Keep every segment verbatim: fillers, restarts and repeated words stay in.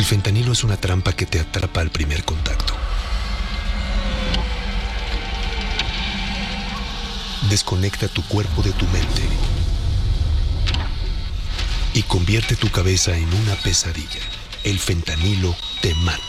El fentanilo es una trampa que te atrapa al primer contacto. Desconecta tu cuerpo de tu mente y convierte tu cabeza en una pesadilla. El fentanilo te mata.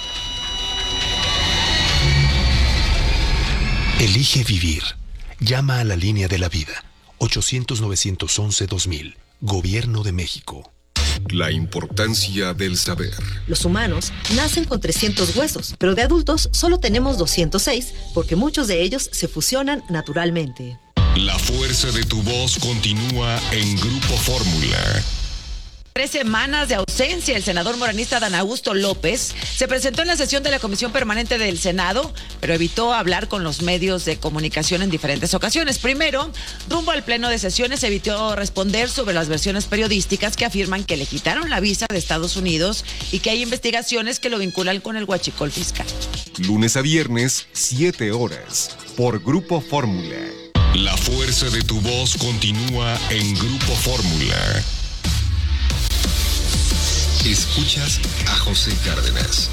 Elige vivir. Llama a la línea de la vida. ochocientos, novecientos once, dos mil. Gobierno de México. La importancia del saber. Los humanos nacen con trescientos huesos, pero de adultos solo tenemos doscientos seis, porque muchos de ellos se fusionan naturalmente. La fuerza de tu voz continúa en Grupo Fórmula. Tres semanas de ausencia, el senador morenista Adán Augusto López se presentó en la sesión de la Comisión Permanente del Senado, pero evitó hablar con los medios de comunicación en diferentes ocasiones. Primero, rumbo al pleno de sesiones, evitó responder sobre las versiones periodísticas que afirman que le quitaron la visa de Estados Unidos y que hay investigaciones que lo vinculan con el huachicol fiscal. Lunes a viernes, siete horas, por Grupo Fórmula. La fuerza de tu voz continúa en Grupo Fórmula. Escuchas a José Cárdenas.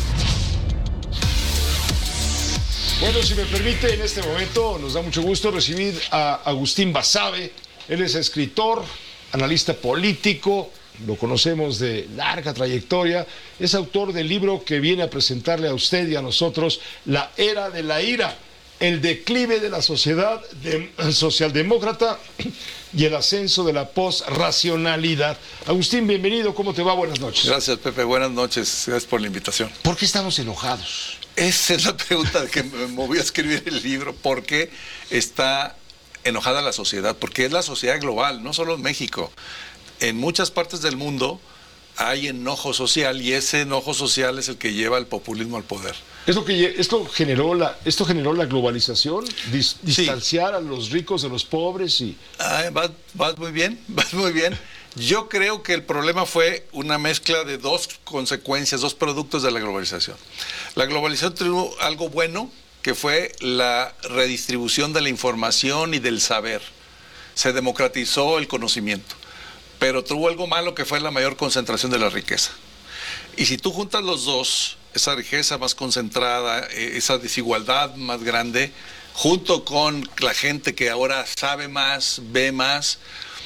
Bueno, si me permite, en este momento nos da mucho gusto recibir a Agustín Basabe. Él es escritor, analista político, lo conocemos de larga trayectoria. Es autor del libro que viene a presentarle a usted y a nosotros, La Era de la Ira, el declive de la sociedad de, socialdemócrata y el ascenso de la posracionalidad. Agustín, bienvenido, ¿cómo te va? Buenas noches. Gracias, Pepe, buenas noches, gracias por la invitación. ¿Por qué estamos enojados? Esa es la pregunta que me movió a escribir el libro. ¿Por qué está enojada la sociedad? Porque es la sociedad global, no solo en México. En muchas partes del mundo hay enojo social y ese enojo social es el que lleva al populismo al poder. ¿Es lo que, esto, generó la, ¿Esto generó la globalización? Dis, ¿Distanciar sí. a los ricos de los pobres? Y... Ay, vas, vas muy bien, vas muy bien. Yo creo que el problema fue una mezcla de dos consecuencias, dos productos de la globalización. La globalización tuvo algo bueno, que fue la redistribución de la información y del saber. Se democratizó el conocimiento. Pero tuvo algo malo, que fue la mayor concentración de la riqueza. Y si tú juntas los dos, esa riqueza más concentrada, esa desigualdad más grande, junto con la gente que ahora sabe más, ve más,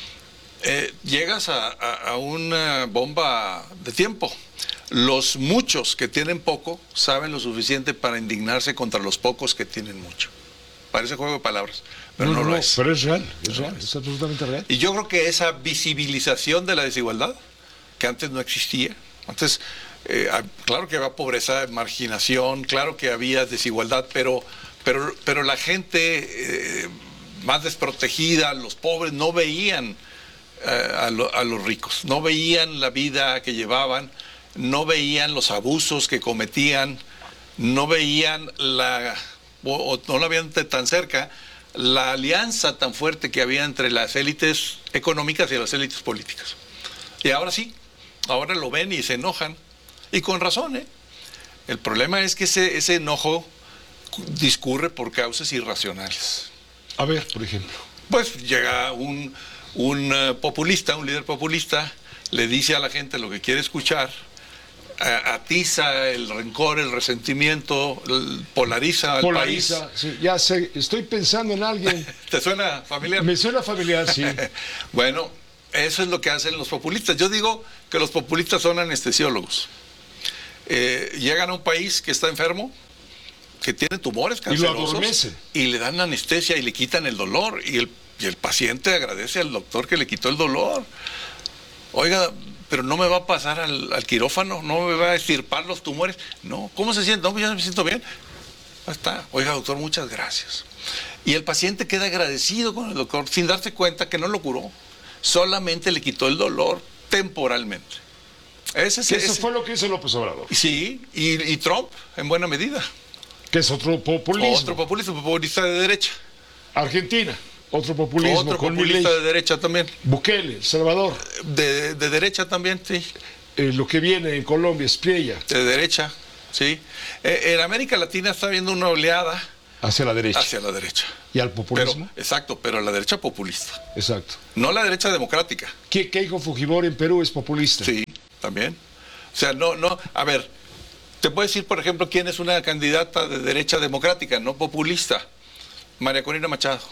eh, llegas a, a, a una bomba de tiempo. Los muchos que tienen poco saben lo suficiente para indignarse contra los pocos que tienen mucho. Parece juego de palabras, pero no, no, no lo es. Pero es real, es real, es absolutamente real. Y yo creo que esa visibilización de la desigualdad, que antes no existía, antes, eh, claro que había pobreza, marginación, claro que había desigualdad, pero, pero, pero la gente eh, más desprotegida, los pobres, no veían eh, a, lo, a los ricos, no veían la vida que llevaban, no veían los abusos que cometían, no veían la... o, o no la veían tan cerca, la alianza tan fuerte que había entre las élites económicas y las élites políticas. Y ahora sí, ahora lo ven y se enojan, y con razón, ¿eh? El problema es que ese, ese enojo discurre por causas irracionales. A ver, por ejemplo. Pues llega un, un uh, populista, un líder populista, le dice a la gente lo que quiere escuchar, atiza el rencor, el resentimiento, polariza al polariza, país. Sí, ya sé, estoy pensando en alguien. ¿Te suena familiar? Me suena familiar, sí. Bueno, eso es lo que hacen los populistas. Yo digo que los populistas son anestesiólogos. Eh, llegan a un país que está enfermo, que tiene tumores cancerosos, y lo adormecen, y le dan anestesia y le quitan el dolor, y el, y el paciente agradece al doctor que le quitó el dolor. Oiga, pero no me va a pasar al, al quirófano, no me va a extirpar los tumores. No, ¿cómo se siente? No, ya me siento bien. Ahí está. Oiga, doctor, muchas gracias. Y el paciente queda agradecido con el doctor sin darse cuenta que no lo curó. Solamente le quitó el dolor temporalmente. Ese, ese, Eso ese. fue lo que hizo López Obrador. Sí, y, y Trump, en buena medida. Que es otro populismo. Otro populismo, populista de derecha. Argentina. Otro populismo. Otro con populista Milei. de derecha también. Bukele, El Salvador. De, de derecha también, sí. Eh, lo que viene en Colombia, Espriella. De derecha, sí. Eh, en América Latina está habiendo una oleada. Hacia la derecha. Hacia la derecha. ¿Y al populismo? Pero, exacto, pero la derecha populista. Exacto. No la derecha democrática. ¿Qué Keiko Fujimori en Perú es populista? Sí, también. O sea, no, no, a ver, te puedo decir, por ejemplo, quién es una candidata de derecha democrática, no populista. María Corina Machado,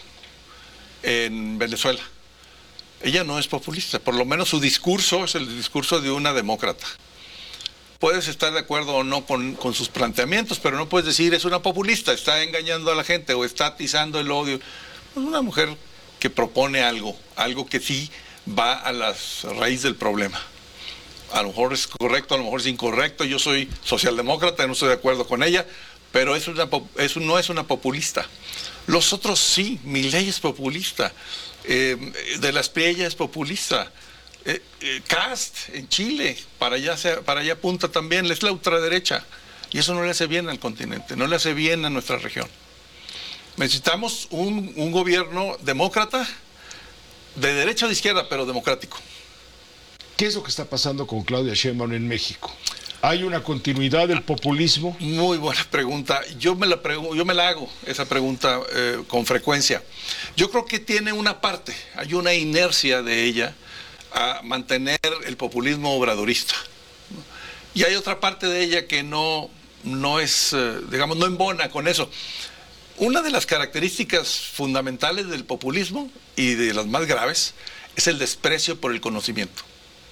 en Venezuela. Ella no es populista, por lo menos su discurso es el discurso de una demócrata. Puedes estar de acuerdo o no con, con sus planteamientos, pero no puedes decir es una populista, está engañando a la gente o está atizando el odio. Es una mujer que propone algo, algo que sí va a la raíz del problema. A lo mejor es correcto, a lo mejor es incorrecto. Yo soy socialdemócrata, no estoy de acuerdo con ella, pero es una, es, no es una populista. Los otros sí, Milei es populista, eh, de la Espriella es populista, eh, eh, Cast en Chile, para allá, se, para allá apunta también, es la ultraderecha, y eso no le hace bien al continente, no le hace bien a nuestra región. Necesitamos un, un gobierno demócrata, de derecha o de izquierda, pero democrático. ¿Qué es lo que está pasando con Claudia Sheinbaum en México? ¿Hay una continuidad del populismo? Muy buena pregunta. Yo me la, pregu yo me la hago, esa pregunta, eh, con frecuencia. Yo creo que tiene una parte, hay una inercia de ella a mantener el populismo obradorista. Y hay otra parte de ella que no, no es, eh, digamos, no embona con eso. Una de las características fundamentales del populismo, y de las más graves, es el desprecio por el conocimiento.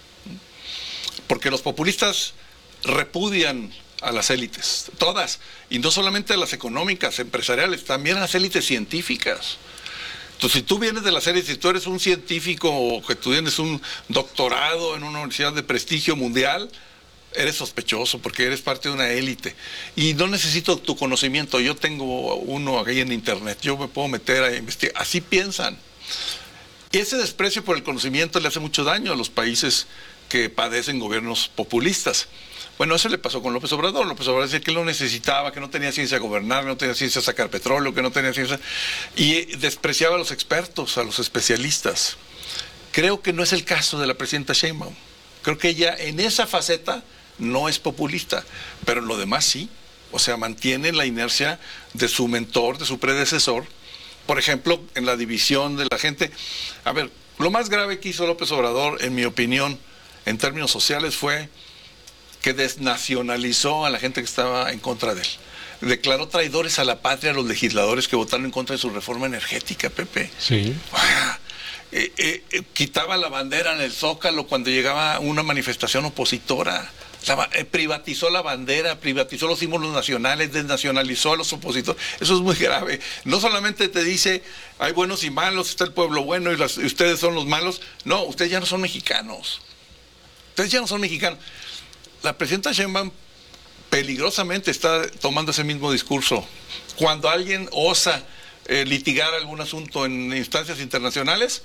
Porque los populistas repudian a las élites, todas, y no solamente a las económicas, empresariales, también a las élites científicas. Entonces, si tú vienes de las élites, si tú eres un científico o que tú tienes un doctorado en una universidad de prestigio mundial, eres sospechoso porque eres parte de una élite. Y no necesito tu conocimiento, yo tengo uno ahí en internet, yo me puedo meter a investigar. Así piensan. Y ese desprecio por el conocimiento le hace mucho daño a los países que padecen gobiernos populistas. Bueno, eso le pasó con López Obrador. López Obrador decía que él no necesitaba, que no tenía ciencia gobernar, que no tenía ciencia sacar petróleo, que no tenía ciencia... Y despreciaba a los expertos, a los especialistas. Creo que no es el caso de la presidenta Sheinbaum. Creo que ella en esa faceta no es populista, pero en lo demás sí. O sea, mantiene la inercia de su mentor, de su predecesor. Por ejemplo, en la división de la gente. A ver, lo más grave que hizo López Obrador, en mi opinión, en términos sociales, fue que desnacionalizó a la gente que estaba en contra de él. Declaró traidores a la patria a los legisladores que votaron en contra de su reforma energética, Pepe. Sí. Eh, eh, eh, quitaba la bandera en el Zócalo cuando llegaba una manifestación opositora. La, eh, privatizó la bandera, privatizó los símbolos nacionales, desnacionalizó a los opositores. Eso es muy grave. No solamente te dice, hay buenos y malos, está el pueblo bueno y, las, y ustedes son los malos. No, ustedes ya no son mexicanos. Ustedes ya no son mexicanos. La presidenta Sheinbaum peligrosamente está tomando ese mismo discurso. Cuando alguien osa eh, litigar algún asunto en instancias internacionales,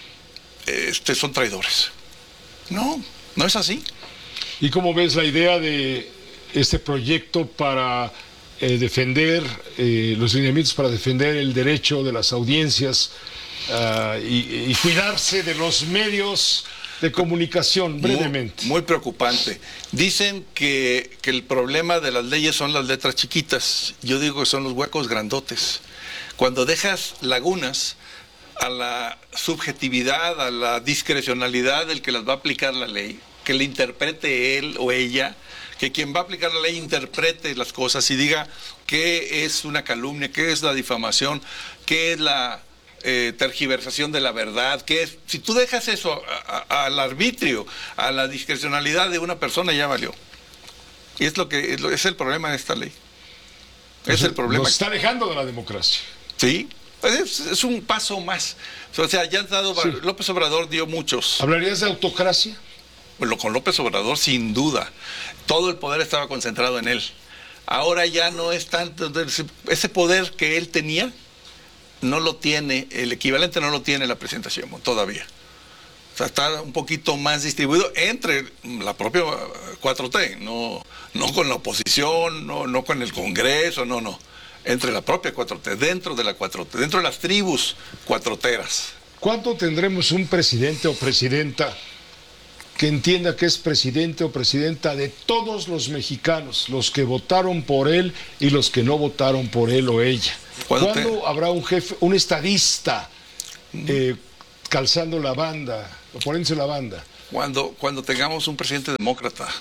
eh, este, son traidores. No, no es así. ¿Y cómo ves la idea de este proyecto para eh, defender, eh, los lineamientos para defender el derecho de las audiencias uh, y, y cuidarse de los medios de comunicación, brevemente? Muy, muy preocupante. Dicen que, que el problema de las leyes son las letras chiquitas. Yo digo que son los huecos grandotes. Cuando dejas lagunas a la subjetividad, a la discrecionalidad del que las va a aplicar la ley, que le interprete él o ella, que quien va a aplicar la ley interprete las cosas y diga qué es una calumnia, qué es la difamación, qué es la eh, tergiversación de la verdad, qué es... Si tú dejas eso a, a, al arbitrio, a la discrecionalidad de una persona, ya valió. Y es lo que es, es el problema de esta ley. Es Nos, el problema. Nos está alejando de la democracia. Sí, es, es un paso más. O sea, ya han dado... Sí. López Obrador dio muchos. ¿Hablarías de autocracia? Bueno, con López Obrador, sin duda. Todo el poder estaba concentrado en él. Ahora ya no es tanto... Ese poder que él tenía, no lo tiene, el equivalente no lo tiene la presidenta Sheinbaum todavía. O sea, está un poquito más distribuido entre la propia cuatro T, no, no con la oposición, no, no con el Congreso, no, no. Entre la propia cuatro T, dentro de la cuatro T, dentro de las tribus cuatroteras. ¿Cuándo tendremos un presidente o presidenta que entienda que es presidente o presidenta de todos los mexicanos, los que votaron por él y los que no votaron por él o ella? ¿Cuándo te... habrá un jefe, un estadista eh, calzando la banda, o poniéndose la banda? Cuando, cuando tengamos un presidente demócrata.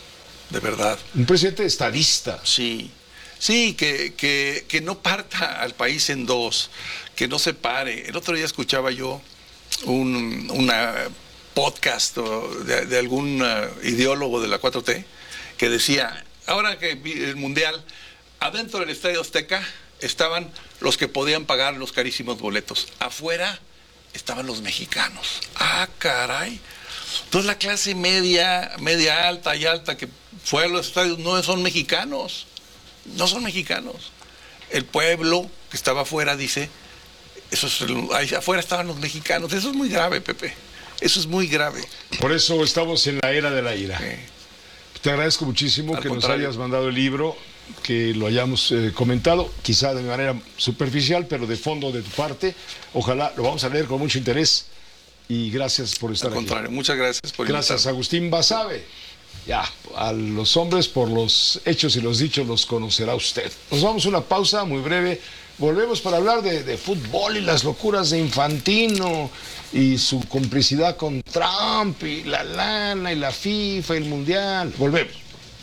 de verdad. Un presidente estadista. Sí, sí, que, que, que no parta al país en dos, que no se pare. El otro día escuchaba yo un una podcast de, de algún uh, ideólogo de la cuatro T que decía, ahora que el Mundial, adentro del Estadio Azteca estaban los que podían pagar los carísimos boletos. Afuera estaban los mexicanos. Ah, caray. Entonces la clase media, media alta y alta que fue a los estadios no son mexicanos. No son mexicanos. El pueblo que estaba afuera dice, eso es, ahí afuera estaban los mexicanos. Eso es muy grave, Pepe. Eso es muy grave. Por eso estamos en la era de la ira. Sí. Te agradezco muchísimo Al que contrario. nos hayas mandado el libro, que lo hayamos eh, comentado, quizá de manera superficial, pero de fondo de tu parte. Ojalá lo vamos a leer con mucho interés y gracias por estar Al aquí. contrario, muchas gracias por Gracias, invitarme. Agustín Basabe. Ya, a los hombres por los hechos y los dichos los conocerá usted. Nos vamos a una pausa muy breve. Volvemos para hablar de, de fútbol y las locuras de Infantino y su complicidad con Trump y la lana y la FIFA y el Mundial. Volvemos.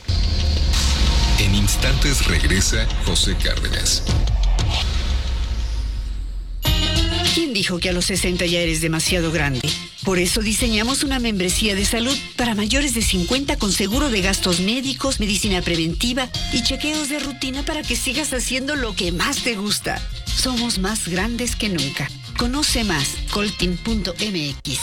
En instantes regresa José Cárdenas. ¿Quién dijo que a los sesenta ya eres demasiado grande? Por eso diseñamos una membresía de salud para mayores de cincuenta con seguro de gastos médicos, medicina preventiva y chequeos de rutina para que sigas haciendo lo que más te gusta. Somos más grandes que nunca. Conoce más, coltin punto m x.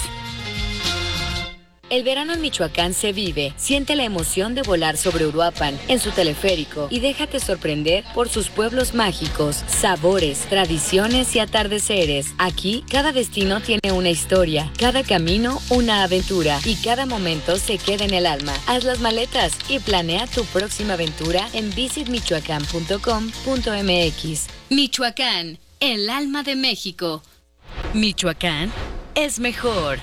El verano en Michoacán se vive. Siente la emoción de volar sobre Uruapan en su teleférico y déjate sorprender por sus pueblos mágicos, sabores, tradiciones y atardeceres. Aquí, cada destino tiene una historia, cada camino una aventura y cada momento se queda en el alma. Haz las maletas y planea tu próxima aventura en visit michoacán punto com punto m x. Michoacán, el alma de México. Michoacán es mejor.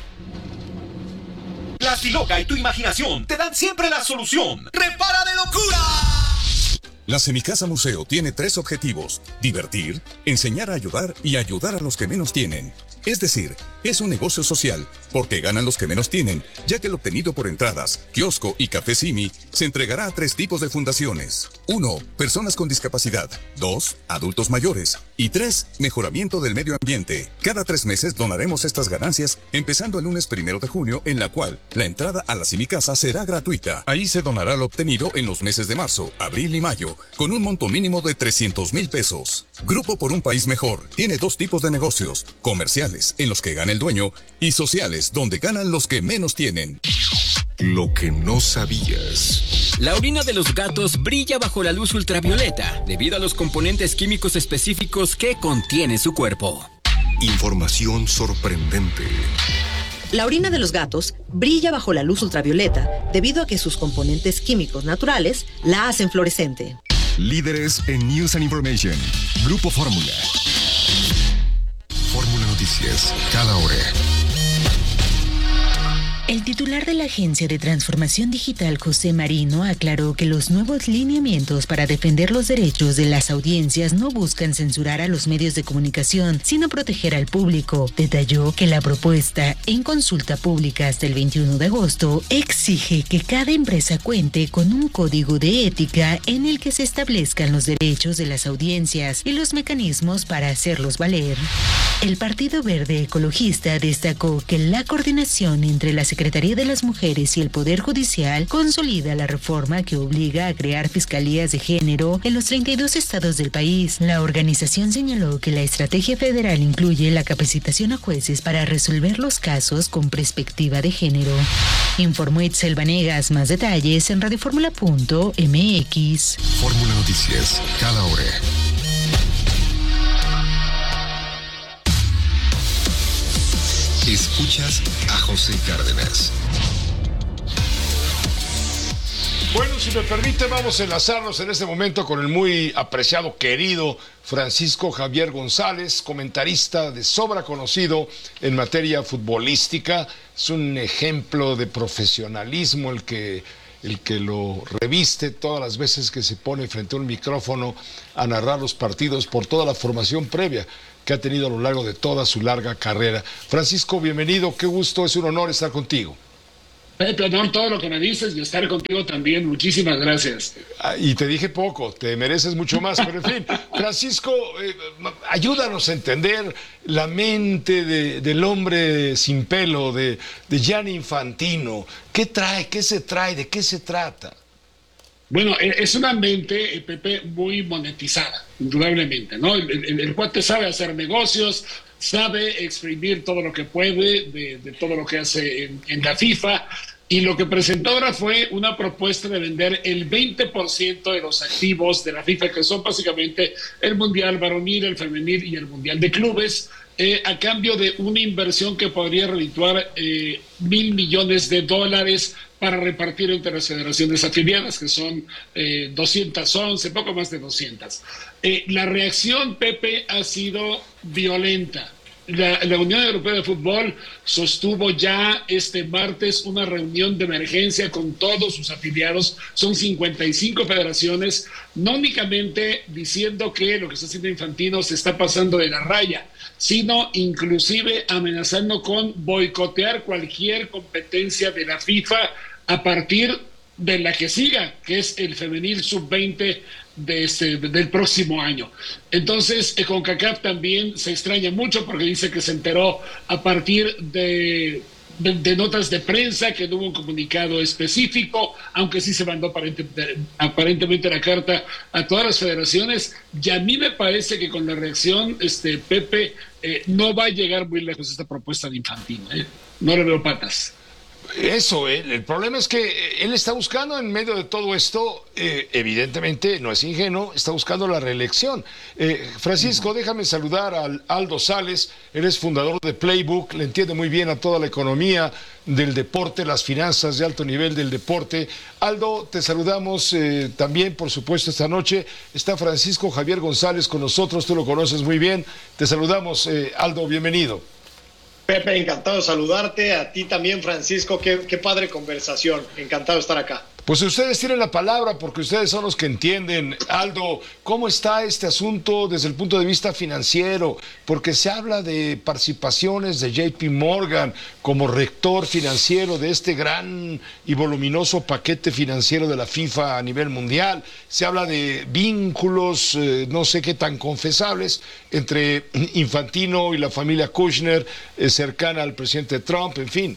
La Siloca y tu imaginación te dan siempre la solución. ¡Repara de locura! La Semicasa Museo tiene tres objetivos: divertir, enseñar a ayudar y ayudar a los que menos tienen. Es decir, es un negocio social, porque ganan los que menos tienen, ya que el obtenido por entradas, kiosco y café Simi se entregará a tres tipos de fundaciones. Uno, personas con discapacidad. Dos, adultos mayores. Y tres, mejoramiento del medio ambiente. Cada tres meses donaremos estas ganancias, empezando el lunes primero de junio, en la cual la entrada a la Semicasa será gratuita. Ahí se donará lo obtenido en los meses de marzo, abril y mayo, con un monto mínimo de trescientos mil pesos. Grupo por un País Mejor tiene dos tipos de negocios: comerciales, en los que gana el dueño, y sociales, donde ganan los que menos tienen. Lo que no sabías. La orina de los gatos brilla bajo la luz ultravioleta debido a los componentes químicos específicos que contiene su cuerpo. Información sorprendente. La orina de los gatos brilla bajo la luz ultravioleta debido a que sus componentes químicos naturales la hacen fluorescente. Líderes en News and Information. Grupo Fórmula. Fórmula Noticias, cada hora. El titular de la Agencia de Transformación Digital, José Marino, aclaró que los nuevos lineamientos para defender los derechos de las audiencias no buscan censurar a los medios de comunicación, sino proteger al público. Detalló que la propuesta, en consulta pública hasta el veintiuno de agosto, exige que cada empresa cuente con un código de ética en el que se establezcan los derechos de las audiencias y los mecanismos para hacerlos valer. El Partido Verde Ecologista destacó que la coordinación entre la Secretaría de las Mujeres y el Poder Judicial consolida la reforma que obliga a crear fiscalías de género en los treinta y dos estados del país. La organización señaló que la estrategia federal incluye la capacitación a jueces para resolver los casos con perspectiva de género. Informó Itzel Vanegas. Más detalles en radioformula punto m x. Fórmula Noticias, cada hora. Escuchas a José Cárdenas. Bueno, si me permite, vamos a enlazarnos en este momento con el muy apreciado, querido Francisco Javier González, comentarista de sobra conocido en materia futbolística. Es un ejemplo de profesionalismo el que, el que lo reviste todas las veces que se pone frente a un micrófono a narrar los partidos por toda la formación previa que ha tenido a lo largo de toda su larga carrera. Francisco, bienvenido, qué gusto, es un honor estar contigo. Pepe, honor todo lo que me dices y estar contigo también. Muchísimas gracias. Ah, y te dije poco, te mereces mucho más, pero en fin, Francisco, eh, ayúdanos a entender la mente de, del hombre sin pelo, de, de Gianni Infantino. ¿Qué trae? ¿Qué se trae? ¿De qué se trata? Bueno, es una mente, Pepe, muy monetizada, indudablemente, ¿no? El, el, el cuate sabe hacer negocios, sabe exprimir todo lo que puede de, de todo lo que hace en, en la FIFA, y lo que presentó ahora fue una propuesta de vender el veinte por ciento de los activos de la FIFA, que son básicamente el Mundial Varonil, el Femenil y el Mundial de Clubes, eh, a cambio de una inversión que podría redituar eh, mil millones de dólares para repartir entre las federaciones afiliadas, que son eh, doscientas once, poco más de doscientas. Eh, la reacción, Pepe, ha sido violenta. La, la Unión Europea de Fútbol sostuvo ya este martes una reunión de emergencia con todos sus afiliados, son cincuenta y cinco federaciones, no únicamente diciendo que lo que está haciendo Infantino se está pasando de la raya, sino inclusive amenazando con boicotear cualquier competencia de la FIFA a partir de la que siga, que es el femenil sub veinte de este, del próximo año. Entonces, eh, CONCACAF también se extraña mucho porque dice que se enteró a partir de, de, de notas de prensa, que no hubo un comunicado específico, aunque sí se mandó aparente, aparentemente la carta a todas las federaciones. Y a mí me parece que con la reacción, este Pepe, eh, no va a llegar muy lejos esta propuesta de Infantino, ¿eh? No le veo patas. Eso, eh, el problema es que él está buscando en medio de todo esto, eh, evidentemente no es ingenuo, está buscando la reelección. Eh, Francisco, déjame saludar al Aldo Sales, él es fundador de Playbook, le entiende muy bien a toda la economía del deporte, las finanzas de alto nivel del deporte. Aldo, te saludamos eh, también, por supuesto, esta noche. Está Francisco Javier González con nosotros, tú lo conoces muy bien. Te saludamos, eh, Aldo, bienvenido. Pepe, encantado de saludarte, a ti también, Francisco, qué, qué padre conversación, encantado de estar acá. Pues ustedes tienen la palabra porque ustedes son los que entienden. Aldo, ¿cómo está este asunto desde el punto de vista financiero? Porque se habla de participaciones de J P Morgan como rector financiero de este gran y voluminoso paquete financiero de la FIFA a nivel mundial. Se habla de vínculos, eh, no sé qué tan confesables, entre Infantino y la familia Kushner, eh, cercana al presidente Trump, en fin.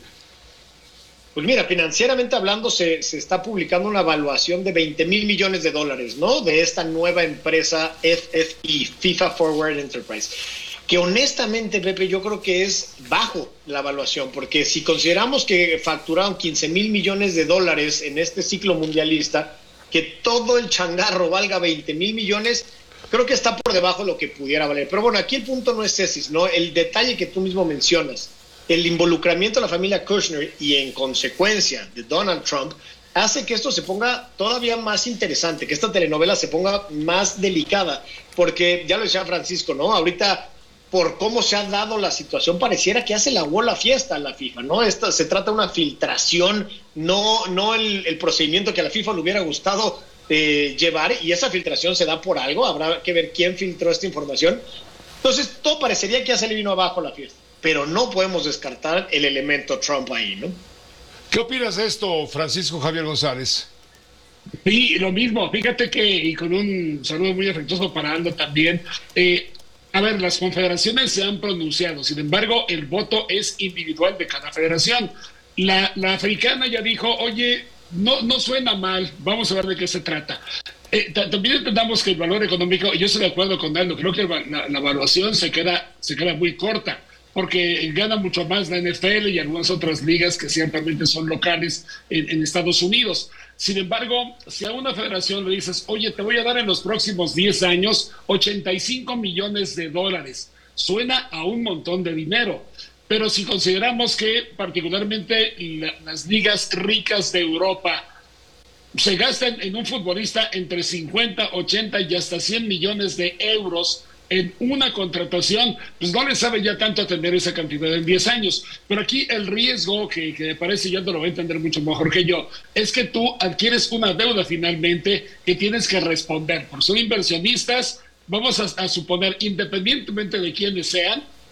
Pues mira, financieramente hablando se, se está publicando una evaluación de veinte mil millones de dólares, ¿no? De esta nueva empresa F F E, FIFA Forward Enterprise, que honestamente, Pepe, yo creo que es bajo la evaluación, porque si consideramos que facturaron quince mil millones de dólares en este ciclo mundialista, que todo el changarro valga veinte mil millones, creo que está por debajo de lo que pudiera valer. Pero bueno, aquí el punto no es ese, ¿no? El detalle que tú mismo mencionas, el involucramiento de la familia Kushner y en consecuencia de Donald Trump hace que esto se ponga todavía más interesante, que esta telenovela se ponga más delicada, porque ya lo decía Francisco, ¿no? Ahorita, por cómo se ha dado la situación, pareciera que hace la bola fiesta a la FIFA, ¿no? Esta, se trata de una filtración, no, no el, el procedimiento que a la FIFA le hubiera gustado eh, llevar, y esa filtración se da por algo, habrá que ver quién filtró esta información. Entonces, todo parecería que ya se le vino abajo la fiesta, pero no podemos descartar el elemento Trump ahí, ¿no? ¿Qué opinas de esto, Francisco Javier González? Sí, lo mismo. Fíjate que, y con un saludo muy afectuoso para Aldo también, eh, a ver, las confederaciones se han pronunciado, sin embargo, el voto es individual de cada federación. La, la africana ya dijo, oye, no, no suena mal, vamos a ver de qué se trata. Eh, también entendamos que el valor económico, y yo estoy de acuerdo con Aldo, creo que la, la evaluación se queda, se queda muy corta, porque gana mucho más la N F L y algunas otras ligas que ciertamente son locales en, en Estados Unidos. Sin embargo, si a una federación le dices, oye, te voy a dar en los próximos diez años ochenta y cinco millones de dólares, suena a un montón de dinero. Pero si consideramos que particularmente la, las ligas ricas de Europa se gastan en un futbolista entre cincuenta, ochenta y hasta cien millones de euros en una contratación, pues no le sabe ya tanto atender esa cantidad en diez años. Pero aquí el riesgo, que, que me parece, ya te lo va a entender mucho mejor que yo, es que tú adquieres una deuda finalmente que tienes que responder. Por ser inversionistas, vamos a, a suponer, independientemente de quiénes sean,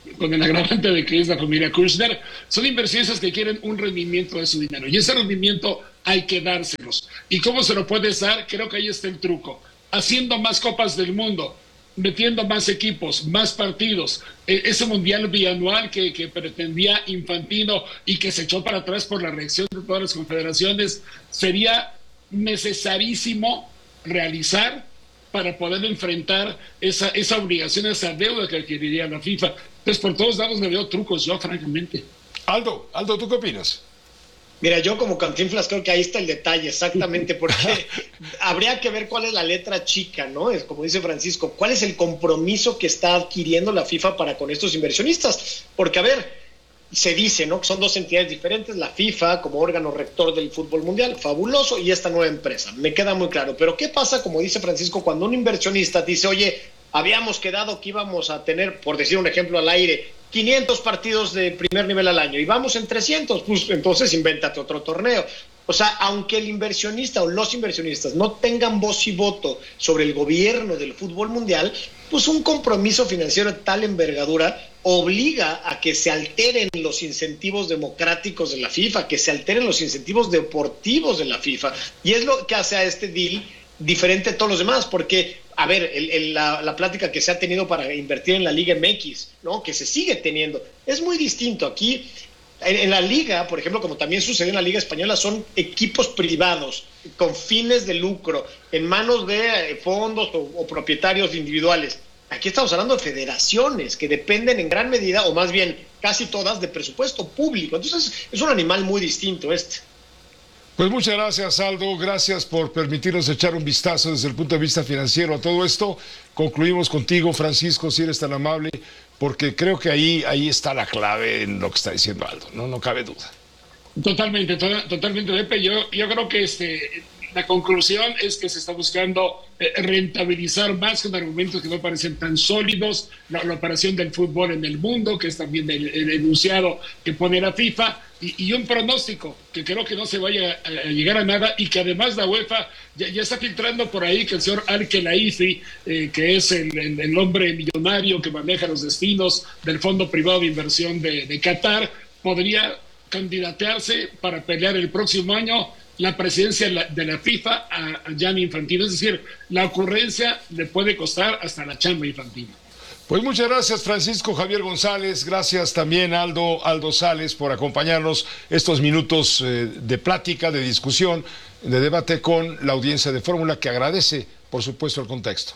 con el agravante de que es la familia Kirchner, son inversionistas que quieren un rendimiento de su dinero, y ese rendimiento hay que dárselos. ¿Y cómo se lo puedes dar? Creo que ahí está el truco. Haciendo más copas del mundo, metiendo más equipos, más partidos. E- ese mundial bianual que, que pretendía Infantino y que se echó para atrás por la reacción de todas las confederaciones, sería necesarísimo realizar para poder enfrentar esa, esa obligación, esa deuda que adquiriría la FIFA. Entonces, por todos lados le veo trucos yo, francamente. Aldo, Aldo, ¿tú qué opinas? Mira, yo como Cantinflas creo que ahí está el detalle, exactamente, porque habría que ver cuál es la letra chica, ¿no? Es como dice Francisco, ¿cuál es el compromiso que está adquiriendo la FIFA para con estos inversionistas? Porque, a ver, se dice, ¿no?, que son dos entidades diferentes, la FIFA como órgano rector del fútbol mundial, fabuloso, y esta nueva empresa, me queda muy claro. Pero ¿qué pasa, como dice Francisco, cuando un inversionista dice, oye, habíamos quedado que íbamos a tener, por decir un ejemplo al aire, quinientos partidos de primer nivel al año y vamos en trescientos, pues entonces invéntate otro torneo. O sea, aunque el inversionista o los inversionistas no tengan voz y voto sobre el gobierno del fútbol mundial, pues un compromiso financiero de tal envergadura obliga a que se alteren los incentivos democráticos de la FIFA, que se alteren los incentivos deportivos de la FIFA. Y es lo que hace a este deal diferente a todos los demás, porque, a ver, el, el, la, la plática que se ha tenido para invertir en la Liga M X, ¿no?, que se sigue teniendo, es muy distinto. Aquí, en, en la Liga, por ejemplo, como también sucede en la Liga Española, son equipos privados, con fines de lucro, en manos de fondos o, o propietarios individuales. Aquí estamos hablando de federaciones que dependen en gran medida, o más bien casi todas, de presupuesto público. Entonces, es un animal muy distinto este. Pues muchas gracias, Aldo. Gracias por permitirnos echar un vistazo desde el punto de vista financiero a todo esto. Concluimos contigo, Francisco, si eres tan amable, porque creo que ahí, ahí está la clave en lo que está diciendo Aldo, no, no cabe duda. Totalmente, to- totalmente, Pepe. Yo, yo creo que este, la conclusión es que se está buscando eh, rentabilizar más con argumentos que no parecen tan sólidos, la, la operación del fútbol en el mundo, que es también el, el enunciado que pone la FIFA, y, y un pronóstico que creo que no se vaya a, a llegar a nada, y que además la UEFA ya, ya está filtrando por ahí que el señor Al-Khelaifi, eh, que es el, el, el hombre millonario que maneja los destinos del Fondo Privado de Inversión de, de Qatar, podría candidatearse para pelear el próximo año la presidencia de la, de la FIFA a, a Gianni Infantino. Es decir, la ocurrencia le puede costar hasta la chamba a Infantino. Pues muchas gracias, Francisco Javier González. Gracias también, Aldo, Aldo Sales, por acompañarnos estos minutos eh, de plática, de discusión, de debate con la audiencia de Fórmula, que agradece, por supuesto, el contexto.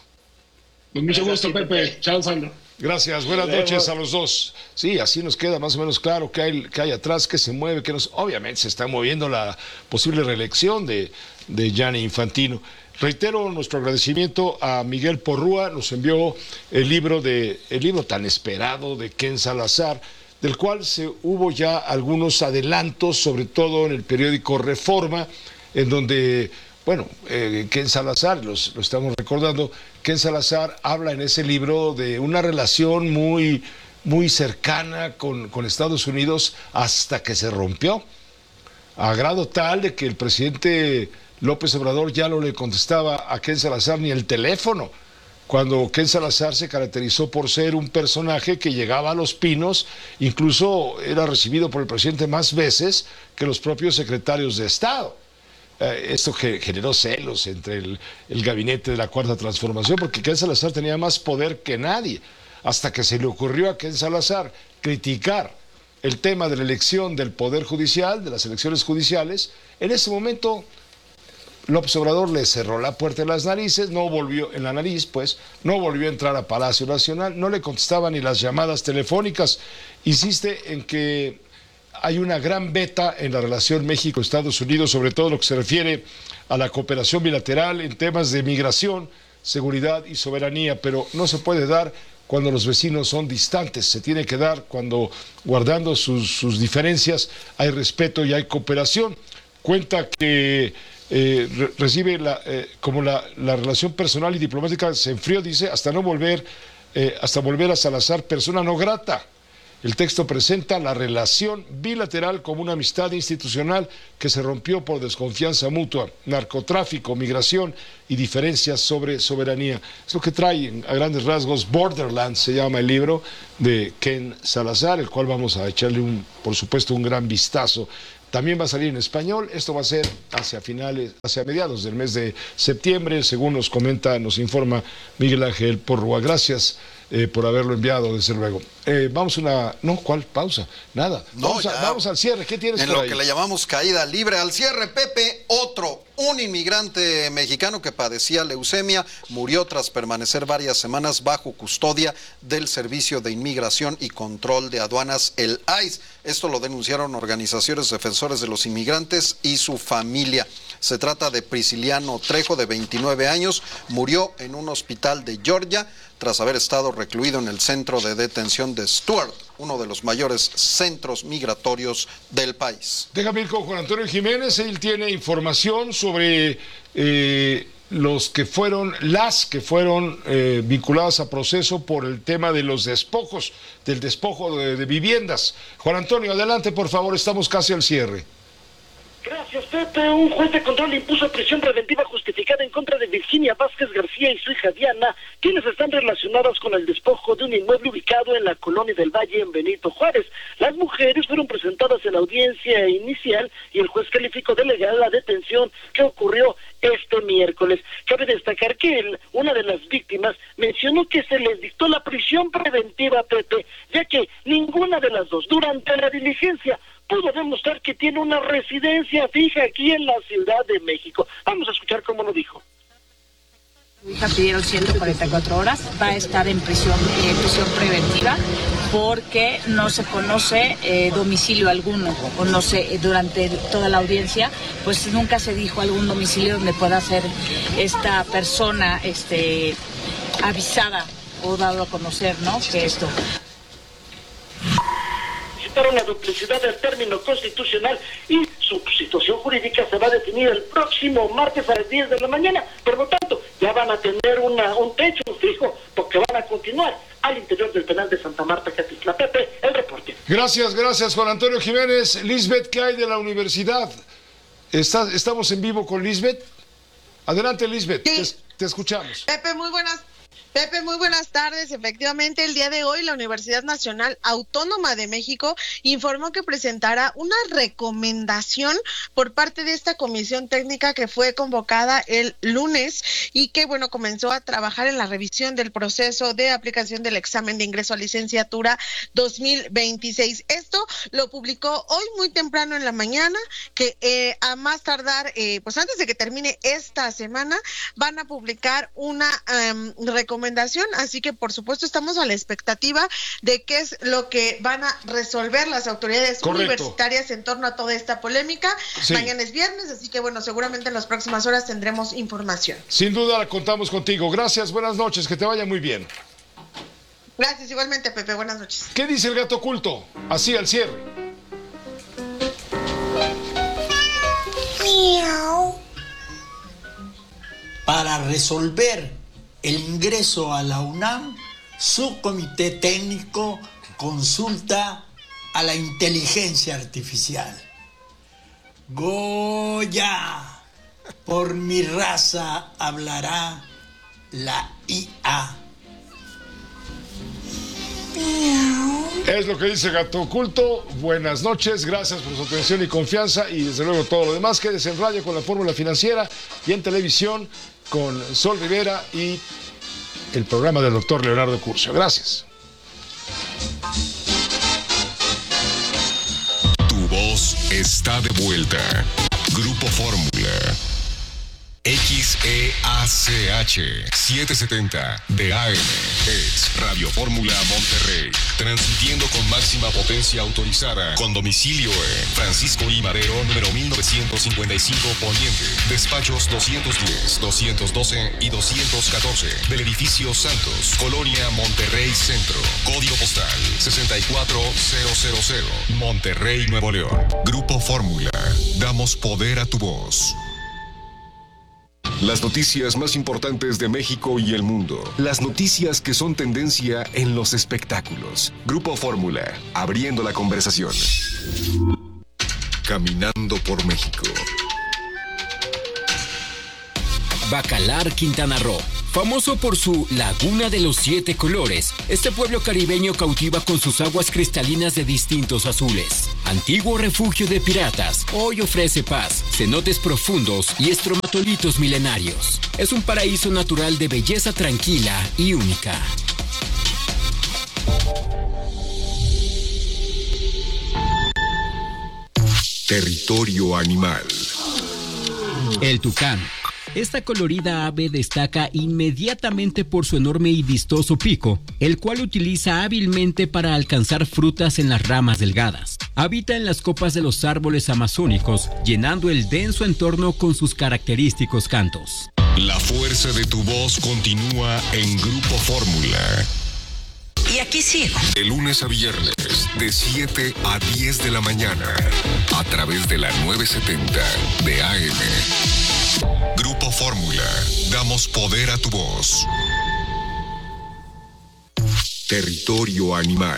Con mucho gusto, Pepe. Chao, Sandro. Gracias, buenas noches a los dos. Sí, así nos queda más o menos claro que hay, que hay atrás, que se mueve, que nos, obviamente se está moviendo la posible reelección de, de Gianni Infantino. Reitero nuestro agradecimiento a Miguel Porrúa, nos envió el libro de el libro tan esperado de Ken Salazar, del cual se hubo ya algunos adelantos, sobre todo en el periódico Reforma, en donde, bueno, eh, Ken Salazar, los, lo estamos recordando, Ken Salazar habla en ese libro de una relación muy, muy cercana con, con Estados Unidos hasta que se rompió, a grado tal de que el presidente López Obrador ya no le contestaba a Ken Salazar ni el teléfono, cuando Ken Salazar se caracterizó por ser un personaje que llegaba a Los Pinos, incluso era recibido por el presidente más veces que los propios secretarios de Estado. Eh, esto que generó celos entre el, el gabinete de la Cuarta Transformación, porque Ken Salazar tenía más poder que nadie, hasta que se le ocurrió a Ken Salazar criticar el tema de la elección del Poder Judicial, de las elecciones judiciales. En ese momento López Obrador le cerró la puerta en las narices, no volvió, en la nariz, pues, no volvió a entrar a Palacio Nacional, no le contestaba ni las llamadas telefónicas. Insiste en que hay una gran beta en la relación México-Estados Unidos, sobre todo lo que se refiere a la cooperación bilateral en temas de migración, seguridad y soberanía, pero no se puede dar cuando los vecinos son distantes, se tiene que dar cuando, guardando sus, sus diferencias, hay respeto y hay cooperación. Cuenta que Eh, re recibe la, eh, como la, la relación personal y diplomática se enfrió, dice, hasta no volver, eh, hasta volver a Salazar persona no grata. El texto presenta la relación bilateral como una amistad institucional que se rompió por desconfianza mutua, narcotráfico, migración y diferencias sobre soberanía. Es lo que trae a grandes rasgos Borderlands, se llama el libro de Ken Salazar, el cual vamos a echarle, un, por supuesto, un gran vistazo. También va a salir en español, esto va a ser hacia finales, hacia mediados del mes de septiembre, según nos comenta, nos informa Miguel Ángel Porrúa. Gracias eh, por haberlo enviado, desde luego. Eh, vamos a una, no, ¿cuál? Pausa, nada. No, vamos, a, vamos al cierre, ¿qué tienes en por lo ahí? que le llamamos caída libre. Al cierre, Pepe, otro, un inmigrante mexicano que padecía leucemia, murió tras permanecer varias semanas bajo custodia del Servicio de Inmigración y Control de Aduanas, el I C E. Esto lo denunciaron organizaciones defensores de los inmigrantes y su familia. Se trata de Prisciliano Trejo, de veintinueve años, murió en un hospital de Georgia tras haber estado recluido en el centro de detención de Stuart, uno de los mayores centros migratorios del país. Déjame ir con Juan Antonio Jiménez, él tiene información sobre eh, los que fueron, las que fueron eh, vinculadas a proceso por el tema de los despojos, del despojo de, de viviendas. Juan Antonio, adelante por favor, estamos casi al cierre. Gracias, Pepe. Un juez de control impuso prisión preventiva justificada en contra de Virginia Vázquez García y su hija Diana, quienes están relacionadas con el despojo de un inmueble ubicado en la Colonia del Valle, en Benito Juárez. Las mujeres fueron presentadas en la audiencia inicial y el juez calificó de legal la detención que ocurrió este miércoles. Cabe destacar que él, una de las víctimas, mencionó que se les dictó la prisión preventiva, Pepe, ya que ninguna de las dos, durante la diligencia, pudo demostrar que tiene una residencia fija aquí en la Ciudad de México. Vamos a escuchar cómo lo dijo. Su hija pidieron ciento cuarenta y cuatro horas, va a estar en prisión, eh, prisión preventiva porque no se conoce eh, domicilio alguno, o no sé, durante toda la audiencia, pues nunca se dijo algún domicilio donde pueda ser esta persona este, avisada o dado a conocer, ¿no? Que esto... La duplicidad del término constitucional y su situación jurídica se va a definir el próximo martes a las diez de la mañana. Por lo tanto, ya van a tener una, un techo fijo porque van a continuar al interior del penal de Santa Marta, Catitla. Pepe, el reporte. Gracias, gracias Juan Antonio Jiménez. Lisbeth, ¿qué hay de la universidad? ¿Está, ¿Estamos en vivo con Lisbeth? Adelante, Lisbeth, sí. te, te escuchamos. Pepe, muy buenas Pepe, muy buenas tardes. Efectivamente, el día de hoy la Universidad Nacional Autónoma de México informó que presentará una recomendación por parte de esta comisión técnica que fue convocada el lunes y que, bueno, comenzó a trabajar en la revisión del proceso de aplicación del examen de ingreso a licenciatura dos mil veintiséis. Esto lo publicó hoy muy temprano en la mañana, que eh, a más tardar, eh, pues antes de que termine esta semana, van a publicar una um, recomendación. Así que por supuesto estamos a la expectativa de qué es lo que van a resolver las autoridades Correcto. universitarias en torno a toda esta polémica. Sí. Mañana es viernes, así que bueno, seguramente en las próximas horas tendremos información. Sin duda la contamos contigo. Gracias, buenas noches, que te vaya muy bien. Gracias, igualmente, Pepe, buenas noches. ¿Qué dice el gato oculto? Así al cierre. Miau. Para resolver el ingreso a la UNAM, su comité técnico consulta a la inteligencia artificial. Goya, por mi raza hablará la I A. Es lo que dice Gato Oculto. Buenas noches, gracias por su atención y confianza y desde luego todo lo demás. Quédese en radio con la fórmula financiera y en televisión con Sol Rivera y el programa del doctor Leonardo Curcio. Gracias. Tu voz está de vuelta. Grupo Fórmula. X E A C H setecientos setenta de A M es Radio Fórmula Monterrey, transmitiendo con máxima potencia autorizada, con domicilio en Francisco I. Madero, número mil novecientos cincuenta y cinco Poniente, despachos doscientos diez, doscientos doce y doscientos catorce, del edificio Santos, Colonia Monterrey Centro, código postal sesenta y cuatro mil, Monterrey, Nuevo León. Grupo Fórmula, damos poder a tu voz. Las noticias más importantes de México y el mundo. Las noticias que son tendencia en los espectáculos. Grupo Fórmula, abriendo la conversación. Caminando por México. Bacalar, Quintana Roo. Famoso por su Laguna de los Siete Colores, este pueblo caribeño cautiva con sus aguas cristalinas de distintos azules. Antiguo refugio de piratas, hoy ofrece paz, cenotes profundos y estromatolitos milenarios. Es un paraíso natural de belleza tranquila y única. Territorio animal. El tucán. Esta colorida ave destaca inmediatamente por su enorme y vistoso pico, el cual utiliza hábilmente para alcanzar frutas en las ramas delgadas. Habita en las copas de los árboles amazónicos, llenando el denso entorno con sus característicos cantos. La fuerza de tu voz continúa en Grupo Fórmula. Y aquí sigo. De lunes a viernes, de siete a diez de la mañana, a través de la novecientos setenta de A M. Grupo Fórmula, damos poder a tu voz. Territorio animal.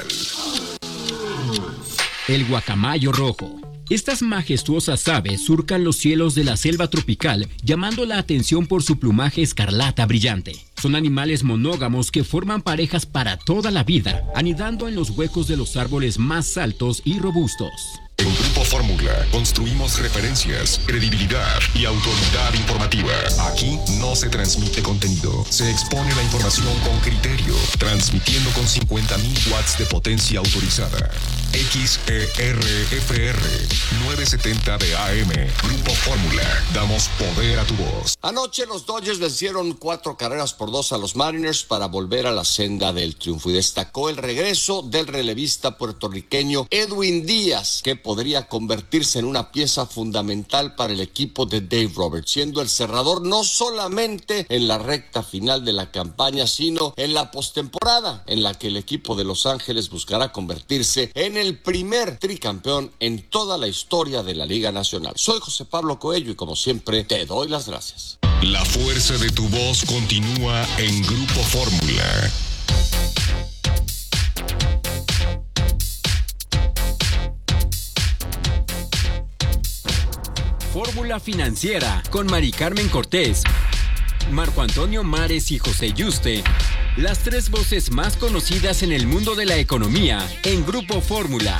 El guacamayo rojo. Estas majestuosas aves surcan los cielos de la selva tropical, llamando la atención por su plumaje escarlata brillante. Son animales monógamos que forman parejas para toda la vida, anidando en los huecos de los árboles más altos y robustos. En Grupo Fórmula construimos referencias, credibilidad y autoridad informativa. Aquí no se transmite contenido, se expone la información con criterio, transmitiendo con cincuenta mil watts de potencia autorizada. X E R F R novecientos setenta de A M. Grupo Fórmula, damos poder a tu voz. Anoche los Dodgers vencieron cuatro carreras por dos a los Mariners para volver a la senda del triunfo, y destacó el regreso del relevista puertorriqueño Edwin Díaz, que podría convertirse en una pieza fundamental para el equipo de Dave Roberts, siendo el cerrador no solamente en la recta final de la campaña, sino en la postemporada, en la que el equipo de Los Ángeles buscará convertirse en el primer tricampeón en toda la historia de la Liga Nacional. Soy José Pablo Coello y como siempre te doy las gracias. La fuerza de tu voz continúa en Grupo Fórmula. Fórmula Financiera con Mari Carmen Cortés, Marco Antonio Mares y José Yuste. Las tres voces más conocidas en el mundo de la economía en Grupo Fórmula.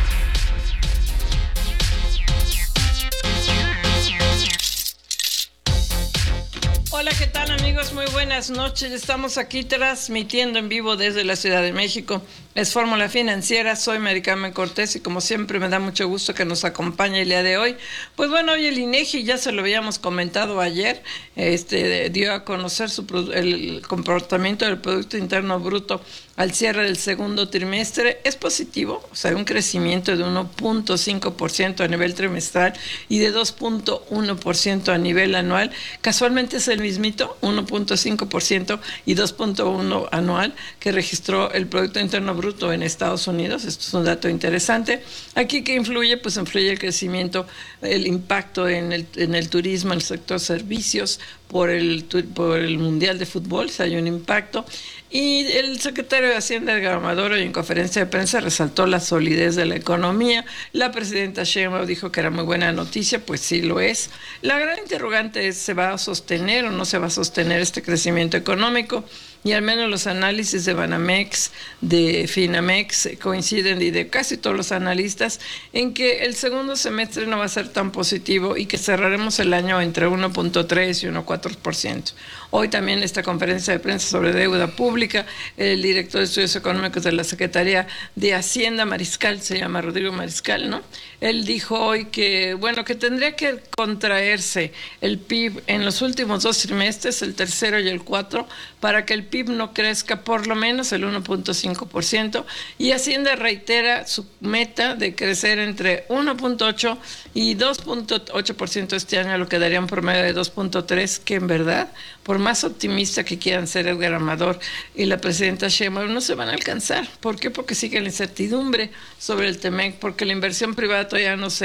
Hola, ¿qué tal amigos? Muy buenas noches. Estamos aquí transmitiendo en vivo desde la Ciudad de México. Es Fórmula Financiera, soy Mari Carmen Cortés y como siempre me da mucho gusto que nos acompañe el día de hoy. Pues bueno, hoy el INEGI, ya se lo habíamos comentado ayer, este dio a conocer su, el comportamiento del Producto Interno Bruto al cierre del segundo trimestre. Es positivo, o sea, un crecimiento de uno punto cinco por ciento a nivel trimestral y de dos punto uno por ciento a nivel anual. Casualmente es el mismito, uno punto cinco por ciento y dos punto uno por ciento anual que registró el Producto Interno Bruto en Estados Unidos. Esto es un dato interesante. Aquí, ¿qué influye? Pues influye el crecimiento, el impacto en el, en el turismo, en el sector servicios, por el, por el Mundial de Fútbol, si hay un impacto. Y el secretario de Hacienda, Edgar Amador, en conferencia de prensa resaltó la solidez de la economía. La presidenta Sheinbaum dijo que era muy buena noticia, pues sí lo es. La gran interrogante es, ¿se va a sostener o no se va a sostener este crecimiento económico? Y al menos los análisis de Banamex, de Finamex coinciden, y de casi todos los analistas, en que el segundo semestre no va a ser tan positivo y que cerraremos el año entre uno punto tres y uno punto cuatro por ciento. Hoy también esta conferencia de prensa sobre deuda pública, el director de Estudios Económicos de la Secretaría de Hacienda, Mariscal, se llama Rodrigo Mariscal, ¿no? Él dijo hoy que, bueno, que tendría que contraerse el P I B en los últimos dos trimestres, el tercero y el cuatro, para que el P I B no crezca por lo menos el uno punto cinco por ciento, y Hacienda reitera su meta de crecer entre uno punto ocho y dos punto ocho por ciento este año, lo que daría un promedio de dos punto tres, que en verdad, por más optimista que quieran ser Edgar Amador y la presidenta Sheinbaum, no se van a alcanzar. ¿Por qué? Porque sigue la incertidumbre sobre el T E M E C, porque la inversión privada todavía no se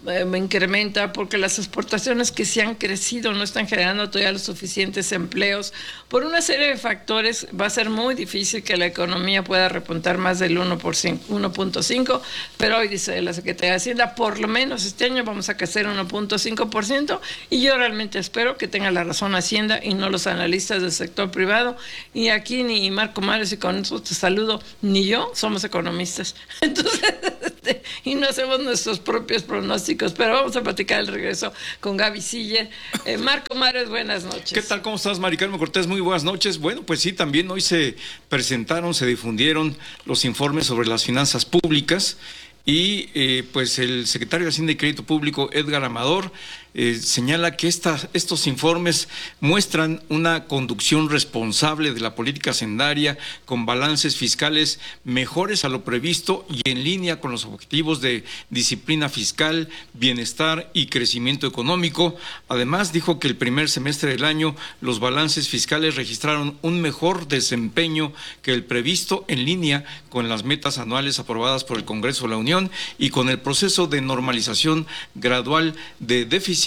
eh, incrementa, porque las exportaciones que se han crecido no están generando todavía los suficientes empleos. Por una serie de factores va a ser muy difícil que la economía pueda repuntar más del uno punto cinco, pero hoy dice la Secretaría de Hacienda, por lo menos este año vamos a crecer uno punto cinco por ciento, y yo realmente espero que tenga la razón Hacienda y no los analistas del sector privado. Y aquí ni Marco Mares, y con eso te saludo, ni yo somos economistas. Entonces, este, y no hacemos nuestros propios pronósticos, pero vamos a platicar el regreso con Gaby Siller. Eh, Marco Mares, buenas noches. ¿Qué tal? ¿Cómo estás, Mari Carmen Cortés? Muy buenas noches. Bueno, pues sí, también hoy se presentaron, se difundieron los informes sobre las finanzas públicas y eh, pues el secretario de Hacienda y Crédito Público, Edgar Amador, Eh, señala que esta, estos informes muestran una conducción responsable de la política hacendaria con balances fiscales mejores a lo previsto y en línea con los objetivos de disciplina fiscal, bienestar y crecimiento económico. Además, dijo que el primer semestre del año los balances fiscales registraron un mejor desempeño que el previsto en línea con las metas anuales aprobadas por el Congreso de la Unión y con el proceso de normalización gradual de déficit.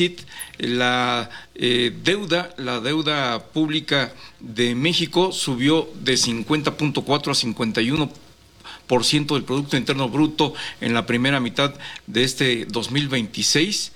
La eh, deuda, la deuda pública de México subió de cincuenta punto cuatro a cincuenta y uno por ciento del Producto Interno Bruto en la primera mitad de este dos mil veintiséis,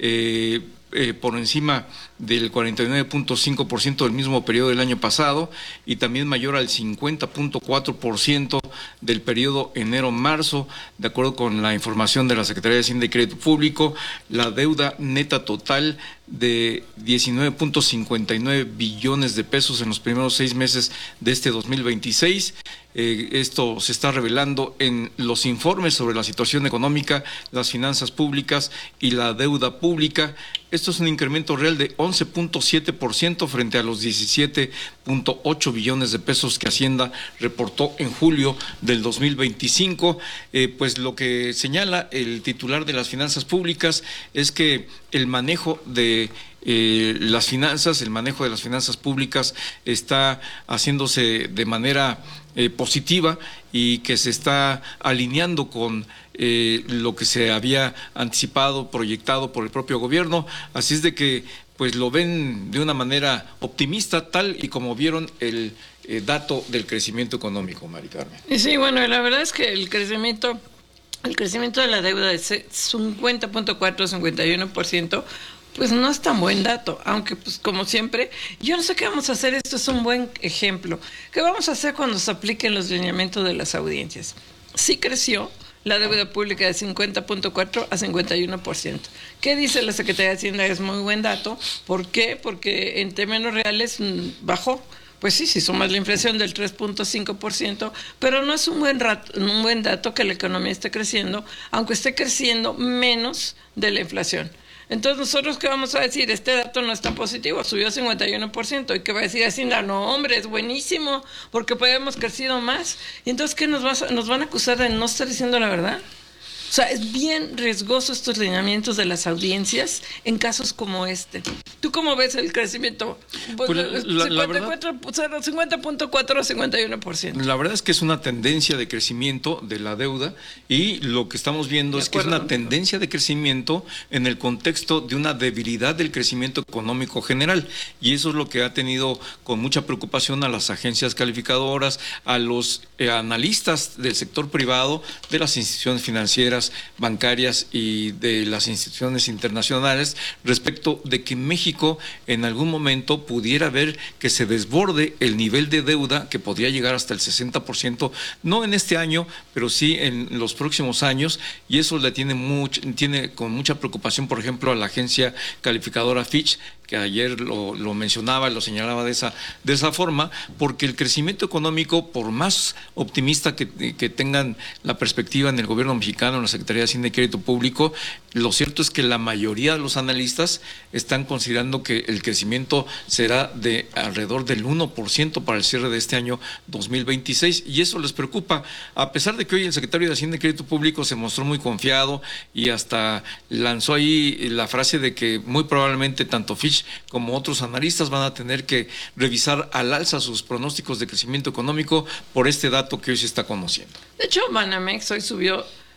eh, eh, por encima del cuarenta y nueve punto cinco por ciento del mismo periodo del año pasado y también mayor al cincuenta punto cuatro por ciento del periodo enero-marzo, de acuerdo con la información de la Secretaría de Hacienda y Crédito Público. La deuda neta total de diecinueve punto cincuenta y nueve billones de pesos en los primeros seis meses de este dos mil veintiséis. Eh, esto se está revelando en los informes sobre la situación económica, las finanzas públicas y la deuda pública. Esto es un incremento real de once punto siete por ciento frente a los diecisiete punto ocho billones de pesos que Hacienda reportó en julio del dos mil veinticinco. Eh, pues lo que señala el titular de las finanzas públicas es que el manejo de eh, las finanzas, el manejo de las finanzas públicas está haciéndose de manera eh, positiva y que se está alineando con eh, lo que se había anticipado, proyectado por el propio gobierno. Así es de que pues lo ven de una manera optimista, tal y como vieron el eh, dato del crecimiento económico, Mari Carmen. Sí, bueno, la verdad es que el crecimiento, el crecimiento de la deuda de cincuenta punto cuatro a cincuenta y uno por ciento, pues no es tan buen dato, aunque pues como siempre, yo no sé qué vamos a hacer, esto es un buen ejemplo. ¿Qué vamos a hacer cuando se apliquen los lineamientos de las audiencias? Sí creció la deuda pública de cincuenta punto cuatro a cincuenta y uno por ciento. ¿Qué dice la Secretaría de Hacienda? Es muy buen dato. ¿Por qué? Porque en términos reales bajó. Pues sí, si sumas la inflación del tres punto cinco por ciento, pero no es un buen, rato, un buen dato que la economía esté creciendo, aunque esté creciendo menos de la inflación. Entonces, ¿nosotros qué vamos a decir? Este dato no está positivo, subió cincuenta y uno por ciento. ¿Y qué va a decir Hacienda? No, hombre, es buenísimo, porque podemos crecido más. ¿Y entonces qué nos, vas a, nos van a acusar de no estar diciendo la verdad? O sea, es bien riesgoso estos lineamientos de las audiencias en casos como este. ¿Tú cómo ves el crecimiento? Pues la, la verdad, cincuenta punto cuatro a cincuenta y uno por ciento. La verdad es que es una tendencia de crecimiento de la deuda y lo que estamos viendo es que es una tendencia de crecimiento en el contexto de una debilidad del crecimiento económico general. Y eso es lo que ha tenido con mucha preocupación a las agencias calificadoras, a los eh, analistas del sector privado, de las instituciones financieras, bancarias y de las instituciones internacionales respecto de que México en algún momento pudiera ver que se desborde el nivel de deuda que podría llegar hasta el sesenta por ciento, no en este año, pero sí en los próximos años, y eso le tiene, much, tiene con mucha preocupación, por ejemplo, a la agencia calificadora Fitch, que ayer lo, lo mencionaba, lo señalaba de esa, de esa forma, porque el crecimiento económico, por más optimista que, que tengan la perspectiva en el gobierno mexicano, en la Secretaría de Hacienda y Crédito Público, lo cierto es que la mayoría de los analistas están considerando que el crecimiento será de alrededor del uno por ciento para el cierre de este año dos mil veintiséis, y eso les preocupa, a pesar de que hoy el secretario de Hacienda y Crédito Público se mostró muy confiado y hasta lanzó ahí la frase de que muy probablemente tanto Fitch como otros analistas van a tener que revisar al alza sus pronósticos de crecimiento económico por este dato que hoy se está conociendo. De hecho, Banamex hoy subió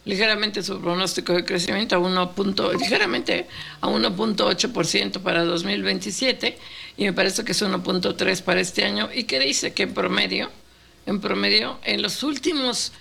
ligeramente su pronóstico de crecimiento a uno. Ligeramente a uno punto ocho por ciento para dos mil veintisiete y me parece que es uno punto tres para este año, y que dice que en promedio, en promedio, en los últimos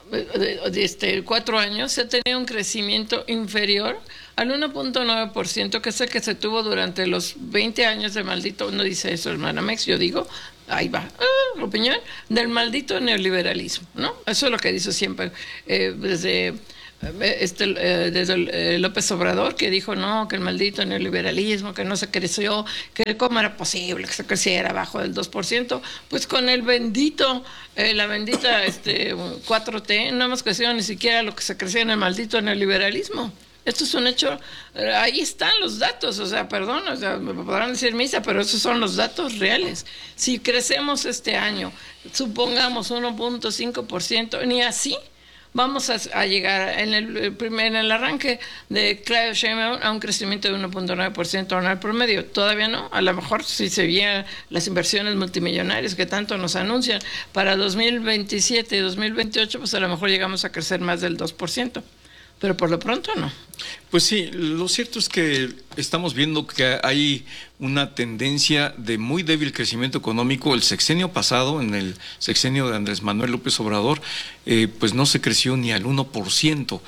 de, de este, cuatro años se ha tenido un crecimiento inferior al uno punto nueve por ciento, que es el que se tuvo durante los veinte años de maldito, no dice eso el Banamex, yo digo, ahí va, ah, opinión, del maldito neoliberalismo, ¿no? Eso es lo que dice siempre, eh, desde... Este, eh, desde eh, López Obrador, que dijo no, que el maldito neoliberalismo, que no se creció, que cómo era posible que se creciera abajo del dos por ciento, pues con el bendito, eh, la bendita este, cuatro T, no hemos crecido ni siquiera lo que se crecía en el maldito neoliberalismo. Esto es un hecho, eh, ahí están los datos, o sea, perdón, o sea, me podrán decir misa, pero esos son los datos reales. Si crecemos este año, supongamos uno punto cinco por ciento, ni así vamos a, a llegar en el primer en el arranque de Claudia Sheinbaum a un crecimiento de uno punto nueve por ciento anual promedio. Todavía no, a lo mejor si se veían las inversiones multimillonarias que tanto nos anuncian para dos mil veintisiete y dos mil veintiocho, pues a lo mejor llegamos a crecer más del dos por ciento. Pero por lo pronto no. Pues sí, lo cierto es que estamos viendo que hay una tendencia de muy débil crecimiento económico. El sexenio pasado, en el sexenio de Andrés Manuel López Obrador, eh, pues no se creció ni al uno por ciento.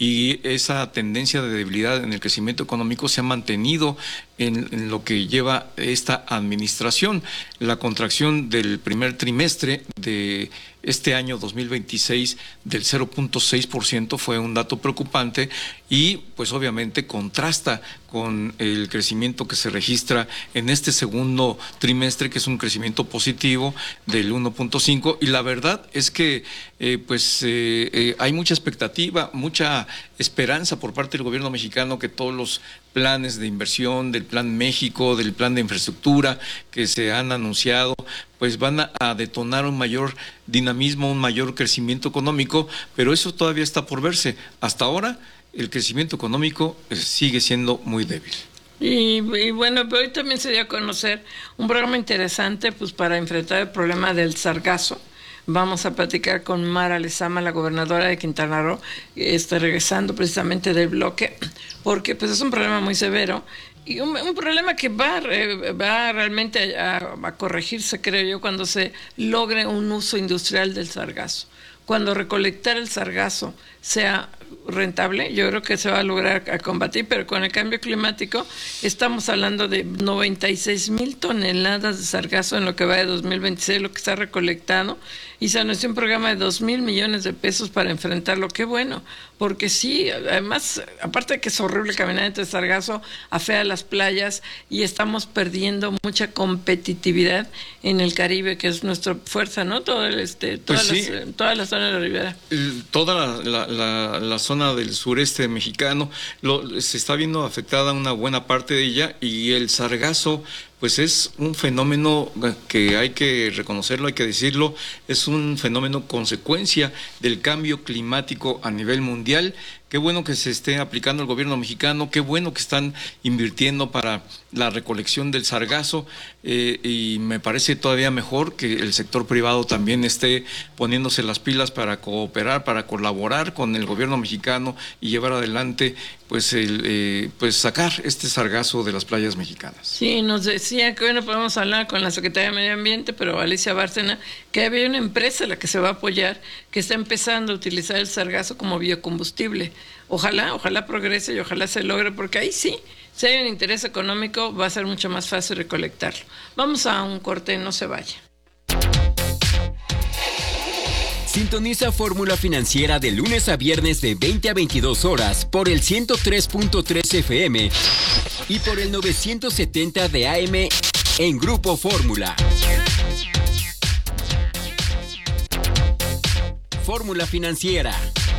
Y esa tendencia de debilidad en el crecimiento económico se ha mantenido en, en lo que lleva esta administración. La contracción del primer trimestre de este año dos mil veintiséis del cero punto seis por ciento fue un dato preocupante y pues obviamente contrasta con el crecimiento que se registra en este segundo trimestre, que es un crecimiento positivo del uno punto cinco, y la verdad es que eh, pues eh, eh, hay mucha expectativa, mucha esperanza por parte del gobierno mexicano que todos los planes de inversión, del Plan México, del plan de infraestructura que se han anunciado, pues van a, a detonar un mayor dinamismo, un mayor crecimiento económico, pero eso todavía está por verse. Hasta ahora el crecimiento económico eh, sigue siendo muy débil. Y, y bueno, pero hoy también se dio a conocer un programa interesante pues para enfrentar el problema del sargazo. Vamos a platicar con Mara Lezama, la gobernadora de Quintana Roo, está regresando precisamente del bloque, porque pues es un problema muy severo y un, un problema que va, eh, va realmente a, a corregirse, creo yo, cuando se logre un uso industrial del sargazo. Cuando recolectar el sargazo sea rentable, yo creo que se va a lograr a combatir, pero con el cambio climático estamos hablando de noventa y seis mil toneladas de sargazo en lo que va de dos mil veintiséis, lo que está recolectado, y se anunció un programa de dos mil millones de pesos para enfrentarlo. Qué bueno, porque sí, además, aparte de que es horrible caminar entre sargazo, afea las playas y estamos perdiendo mucha competitividad en el Caribe, que es nuestra fuerza, ¿no? Todo el, este, todas pues sí, las, toda la zona de la ribera. Toda la, la, la, la zona del sureste mexicano lo, se está viendo afectada una buena parte de ella, y el sargazo pues es un fenómeno que hay que reconocerlo, hay que decirlo, es un fenómeno consecuencia del cambio climático a nivel mundial. Qué bueno que se esté aplicando el gobierno mexicano, qué bueno que están invirtiendo para la recolección del sargazo, eh, y me parece todavía mejor que el sector privado también esté poniéndose las pilas para cooperar, para colaborar con el gobierno mexicano y llevar adelante, pues, el, eh, pues sacar este sargazo de las playas mexicanas. Sí, nos decía que hoy no podemos hablar con la Secretaría de Medio Ambiente, pero Alicia Bárcena, que había una empresa a la que se va a apoyar, que está empezando a utilizar el sargazo como biocombustible. Ojalá, ojalá progrese y ojalá se logre, porque ahí sí, si hay un interés económico, va a ser mucho más fácil recolectarlo. Vamos a un corte, no se vaya. Sintoniza Fórmula Financiera de lunes a viernes de veinte a veintidós horas por el ciento tres punto tres F M y por el novecientos setenta de A M en Grupo Fórmula. Fórmula Financiera.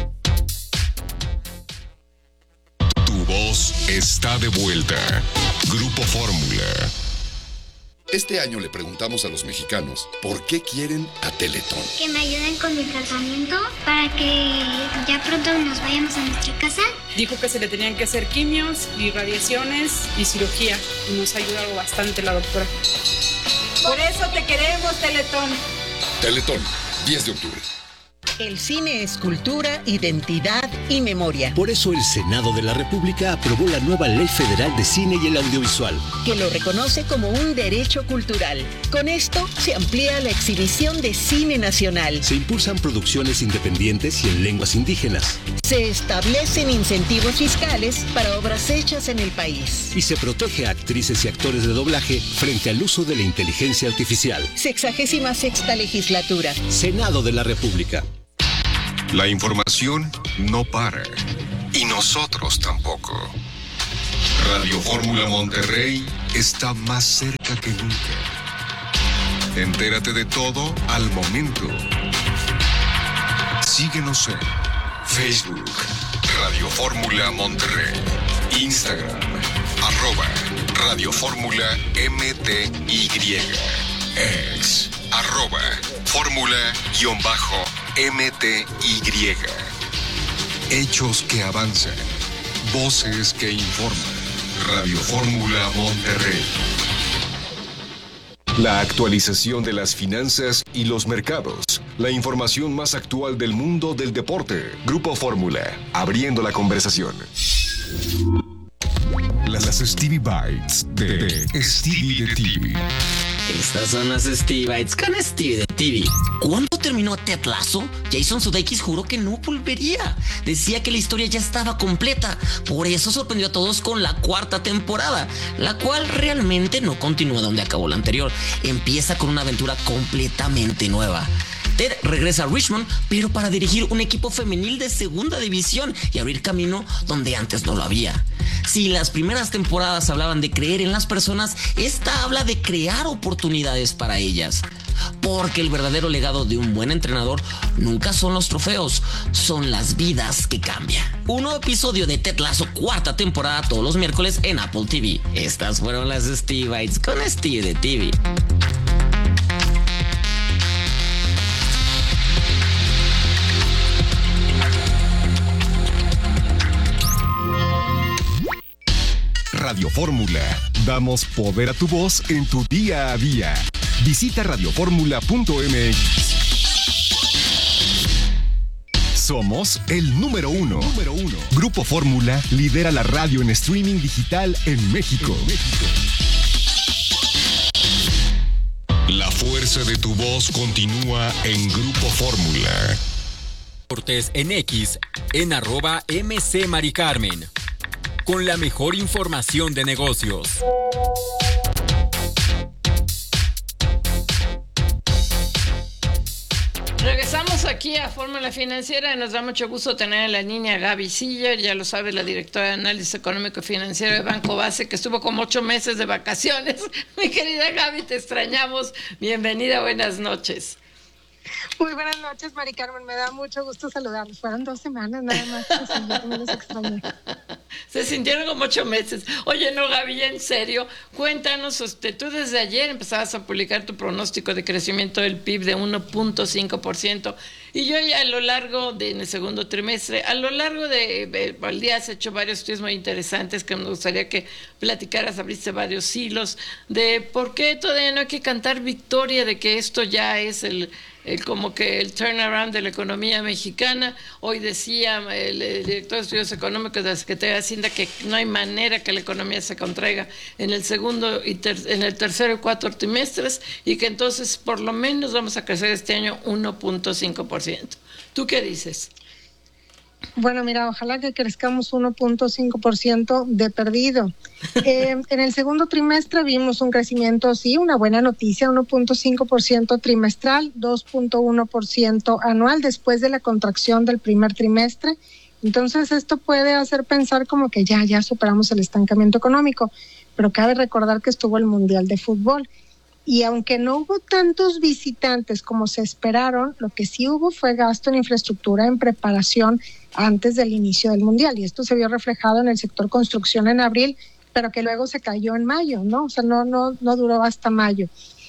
Tu voz está de vuelta. Grupo Fórmula. Este año le preguntamos a los mexicanos por qué quieren a Teletón. Que me ayuden con mi tratamiento para que ya pronto nos vayamos a nuestra casa. Dijo que se le tenían que hacer quimios y radiaciones y cirugía. Y nos ha ayudado bastante la doctora. Por eso te queremos, Teletón. Teletón, diez de octubre. El cine es cultura, identidad y memoria. Por eso el Senado de la República aprobó la nueva Ley Federal de Cine y el Audiovisual, que lo reconoce como un derecho cultural. Con esto se amplía la exhibición de cine nacional. Se impulsan producciones independientes y en lenguas indígenas. Se establecen incentivos fiscales para obras hechas en el país. Y se protege a actrices y actores de doblaje frente al uso de la inteligencia artificial. Sexagésima sexta legislatura. Senado de la República. La información no para. Y nosotros tampoco. Radio Fórmula Monterrey está más cerca que nunca. Entérate de todo al momento. Síguenos en Facebook, Radio Fórmula Monterrey. Instagram, arroba Radio Fórmula M T Y. Ex, arroba Fórmula-M T Y. Hechos que avanzan. Voces que informan. Radio Fórmula Monterrey. La actualización de las finanzas y los mercados. La información más actual del mundo del deporte. Grupo Fórmula, abriendo la conversación. Las Stevie Bites de Stevie de T V. Estas son las Stevie Bites con Stevie de T V. ¿Cuándo terminó Ted Lasso? Jason Sudeikis juró que no volvería. Decía que la historia ya estaba completa. Por eso sorprendió a todos con la cuarta temporada, la cual realmente no continúa donde acabó la anterior. Empieza con una aventura completamente nueva. Ted regresa a Richmond, pero para dirigir un equipo femenil de segunda división y abrir camino donde antes no lo había. Si las primeras temporadas hablaban de creer en las personas, esta habla de crear oportunidades para ellas. Porque el verdadero legado de un buen entrenador nunca son los trofeos, son las vidas que cambian. Un nuevo episodio de Ted Lasso, cuarta temporada, todos los miércoles en Apple T V. Estas fueron las Stevie Bites con Stevie de T V. Radio Fórmula. Damos poder a tu voz en tu día a día. Visita radio fórmula punto m x. Somos el número uno. número uno. Grupo Fórmula lidera la radio en streaming digital en México. En México. La fuerza de tu voz continúa en Grupo Fórmula. Cortés en X, en arroba M C Mari Carmen. Con la mejor información de negocios. Regresamos aquí a Fórmula Financiera y nos da mucho gusto tener en la línea a Gaby Siller, ya lo sabe, la directora de Análisis Económico y Financiero de Banco Base, que estuvo como ocho meses de vacaciones. Mi querida Gaby, te extrañamos. Bienvenida, buenas noches. Muy buenas noches, Mari Carmen, me da mucho gusto saludarlos. Fueron dos semanas nada más, pues, yo también los extrañé. Se sintieron como ocho meses. Oye, no, Gaby, en serio, cuéntanos, usted, tú desde ayer empezabas a publicar tu pronóstico de crecimiento del P I B de uno punto cinco por ciento y yo ya a lo largo de, en el segundo trimestre, a lo largo de, de al día has hecho varios estudios muy interesantes que me gustaría que platicaras, abriste varios hilos de por qué todavía no hay que cantar victoria de que esto ya es el... El, como que el turnaround de la economía mexicana. Hoy decía el, el director de Estudios Económicos de la Secretaría de Hacienda que no hay manera que la economía se contraiga en el segundo y ter, en el tercero y cuarto trimestres, y que entonces por lo menos vamos a crecer este año uno punto cinco por ciento. ¿Tú qué dices? Bueno, mira, ojalá que crezcamos uno punto cinco por ciento de perdido. Eh, en el segundo trimestre vimos un crecimiento, sí, una buena noticia, uno punto cinco por ciento trimestral, dos punto uno por ciento anual después de la contracción del primer trimestre. Entonces esto puede hacer pensar como que ya, ya superamos el estancamiento económico, pero cabe recordar que estuvo el Mundial de Fútbol. Y aunque no hubo tantos visitantes como se esperaron, lo que sí hubo fue gasto en infraestructura en preparación antes del inicio del Mundial. Y esto se vio reflejado en el sector construcción en abril, pero que luego se cayó en mayo, ¿no? O sea, no, no, no duró hasta mayo.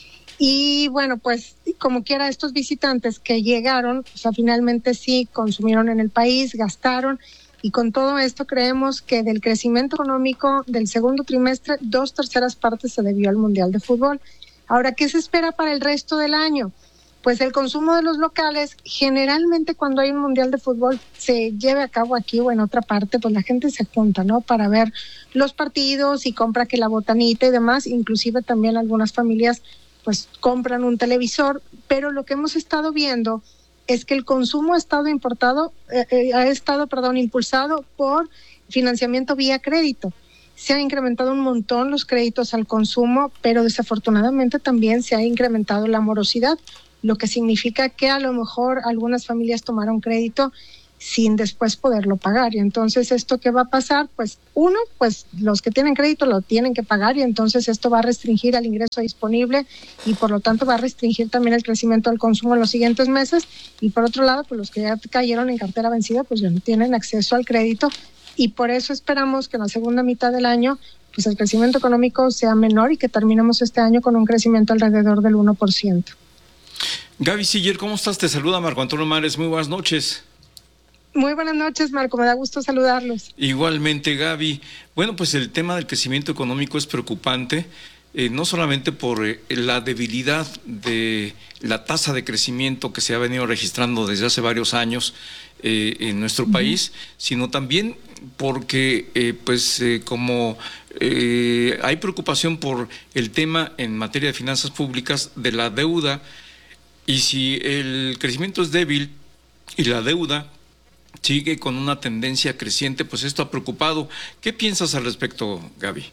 Y bueno, pues como quiera, estos visitantes que llegaron, o sea, finalmente sí consumieron en el país, gastaron. Y con todo esto creemos que del crecimiento económico del segundo trimestre, dos terceras partes se debió al Mundial de Fútbol. Ahora, ¿qué se espera para el resto del año? pues el consumo de los locales, generalmente cuando hay un mundial de fútbol se lleve a cabo aquí o en otra parte, pues la gente se junta, ¿no? Para ver los partidos y compra que la botanita y demás, inclusive también algunas familias pues compran un televisor, pero lo que hemos estado viendo es que el consumo ha estado importado, eh, eh, ha estado, perdón, impulsado por financiamiento vía crédito. Se han incrementado un montón los créditos al consumo, pero desafortunadamente también se ha incrementado la morosidad, lo que significa que a lo mejor algunas familias tomaron crédito sin después poderlo pagar. Y entonces, ¿esto qué va a pasar? Pues uno, pues los que tienen crédito lo tienen que pagar y entonces esto va a restringir el ingreso disponible y por lo tanto va a restringir también el crecimiento del consumo en los siguientes meses. Y por otro lado, pues los que ya cayeron en cartera vencida, pues ya no tienen acceso al crédito y por eso esperamos que en la segunda mitad del año pues el crecimiento económico sea menor y que terminemos este año con un crecimiento alrededor del uno por ciento. Gaby Siller, ¿cómo estás? Te saluda Marco Antonio Mares. Muy buenas noches. Muy buenas noches, Marco. Me da gusto saludarlos. Igualmente, Gaby. Bueno, pues el tema del crecimiento económico es preocupante, eh, no solamente por eh, la debilidad de la tasa de crecimiento que se ha venido registrando desde hace varios años eh, en nuestro uh-huh. país, sino también porque, eh, pues, eh, como eh, hay preocupación por el tema en materia de finanzas públicas de la deuda, y si el crecimiento es débil y la deuda sigue con una tendencia creciente, pues esto ha preocupado. ¿Qué piensas al respecto, Gaby?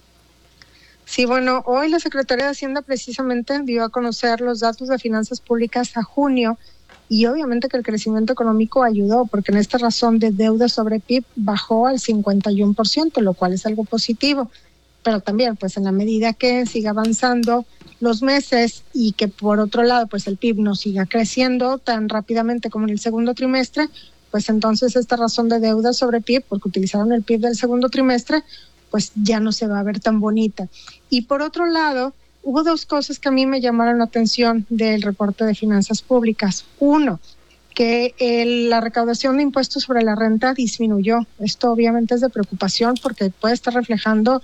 Sí, bueno, hoy la Secretaría de Hacienda precisamente dio a conocer los datos de finanzas públicas a junio y obviamente que el crecimiento económico ayudó porque en esta razón de deuda sobre P I B bajó al cincuenta y uno por ciento, lo cual es algo positivo. Pero también, pues en la medida que siga avanzando los meses y que por otro lado, pues el P I B no siga creciendo tan rápidamente como en el segundo trimestre, pues entonces esta razón de deuda sobre P I B, porque utilizaron el P I B del segundo trimestre, pues ya no se va a ver tan bonita. Y por otro lado, hubo dos cosas que a mí me llamaron la atención del reporte de finanzas públicas. Uno, que el, la recaudación de impuestos sobre la renta disminuyó. Esto obviamente es de preocupación porque puede estar reflejando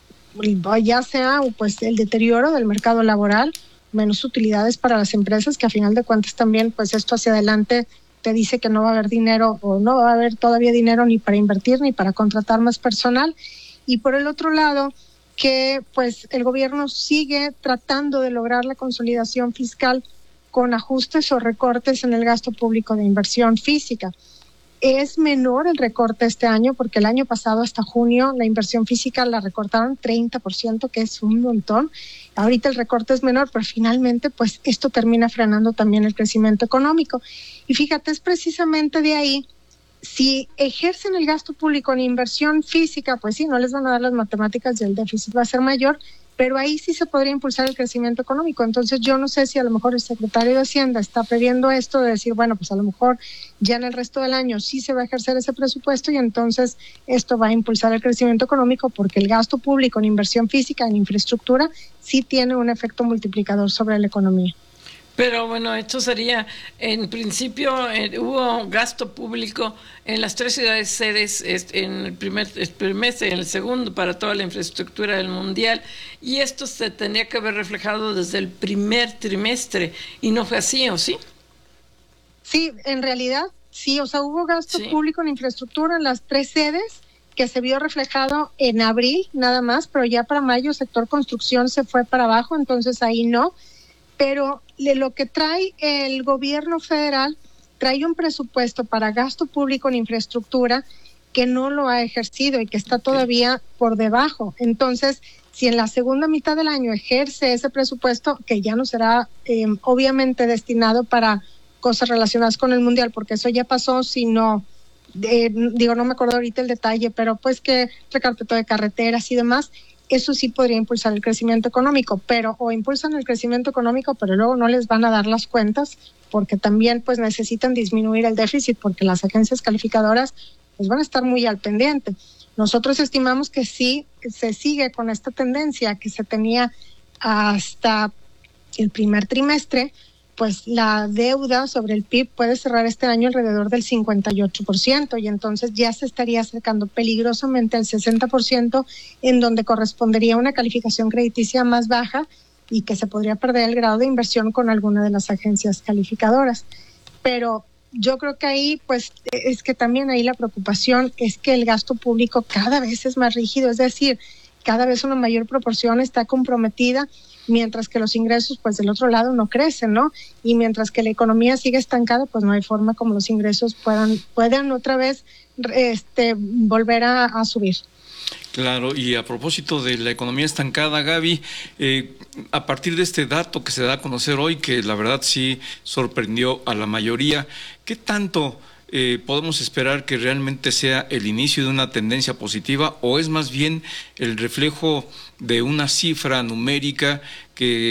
ya sea pues el deterioro del mercado laboral, menos utilidades para las empresas, que a final de cuentas también pues esto hacia adelante te dice que no va a haber dinero o no va a haber todavía dinero ni para invertir ni para contratar más personal. Y por el otro lado, que pues el gobierno sigue tratando de lograr la consolidación fiscal con ajustes o recortes en el gasto público de inversión física. Es menor el recorte este año porque el año pasado hasta junio la inversión física la recortaron treinta por ciento, que es un montón. Ahorita el recorte es menor, pero finalmente pues esto termina frenando también el crecimiento económico. Y fíjate, es precisamente de ahí, si ejercen el gasto público en inversión física, pues sí, no les van a dar las matemáticas y el déficit va a ser mayor, pero ahí sí se podría impulsar el crecimiento económico. Entonces yo no sé si a lo mejor el secretario de Hacienda está previendo esto de decir, bueno, pues a lo mejor ya en el resto del año sí se va a ejercer ese presupuesto y entonces esto va a impulsar el crecimiento económico porque el gasto público en inversión física, en infraestructura, sí tiene un efecto multiplicador sobre la economía. Pero bueno, esto sería, en principio eh, hubo gasto público en las tres ciudades sedes este, en el primer trimestre y en el segundo para toda la infraestructura del mundial, y esto se tendría que haber reflejado desde el primer trimestre, y no fue así, ¿o sí? Sí, en realidad sí, o sea, hubo gasto sí. público en infraestructura en las tres sedes, que se vio reflejado en abril nada más, pero ya para mayo el sector construcción se fue para abajo, entonces ahí no. Pero lo que trae el gobierno federal, trae un presupuesto para gasto público en infraestructura que no lo ha ejercido y que está todavía por debajo. Entonces, si en la segunda mitad del año ejerce ese presupuesto, que ya no será eh, obviamente destinado para cosas relacionadas con el Mundial, porque eso ya pasó, sino, eh, digo, no me acuerdo ahorita el detalle, pero pues que recarpeto de carreteras y demás, eso sí podría impulsar el crecimiento económico, pero o impulsan el crecimiento económico, pero luego no les van a dar las cuentas, porque también pues necesitan disminuir el déficit, porque las agencias calificadoras pues van a estar muy al pendiente. Nosotros estimamos que sí se sigue con esta tendencia que se tenía hasta el primer trimestre, pues la deuda sobre el P I B puede cerrar este año alrededor del cincuenta y ocho por ciento y entonces ya se estaría acercando peligrosamente al sesenta por ciento, en donde correspondería una calificación crediticia más baja y que se podría perder el grado de inversión con alguna de las agencias calificadoras. Pero yo creo que ahí, pues, es que también ahí la preocupación es que el gasto público cada vez es más rígido, es decir, cada vez una mayor proporción está comprometida, mientras que los ingresos, pues, del otro lado no crecen, ¿no? Y mientras que la economía sigue estancada, pues no hay forma como los ingresos puedan, puedan otra vez este, volver a, a subir. Claro, y a propósito de la economía estancada, Gaby, eh, a partir de este dato que se da a conocer hoy, que la verdad sí sorprendió a la mayoría, ¿qué tanto eh, podemos esperar que realmente sea el inicio de una tendencia positiva o es más bien el reflejo de una cifra numérica que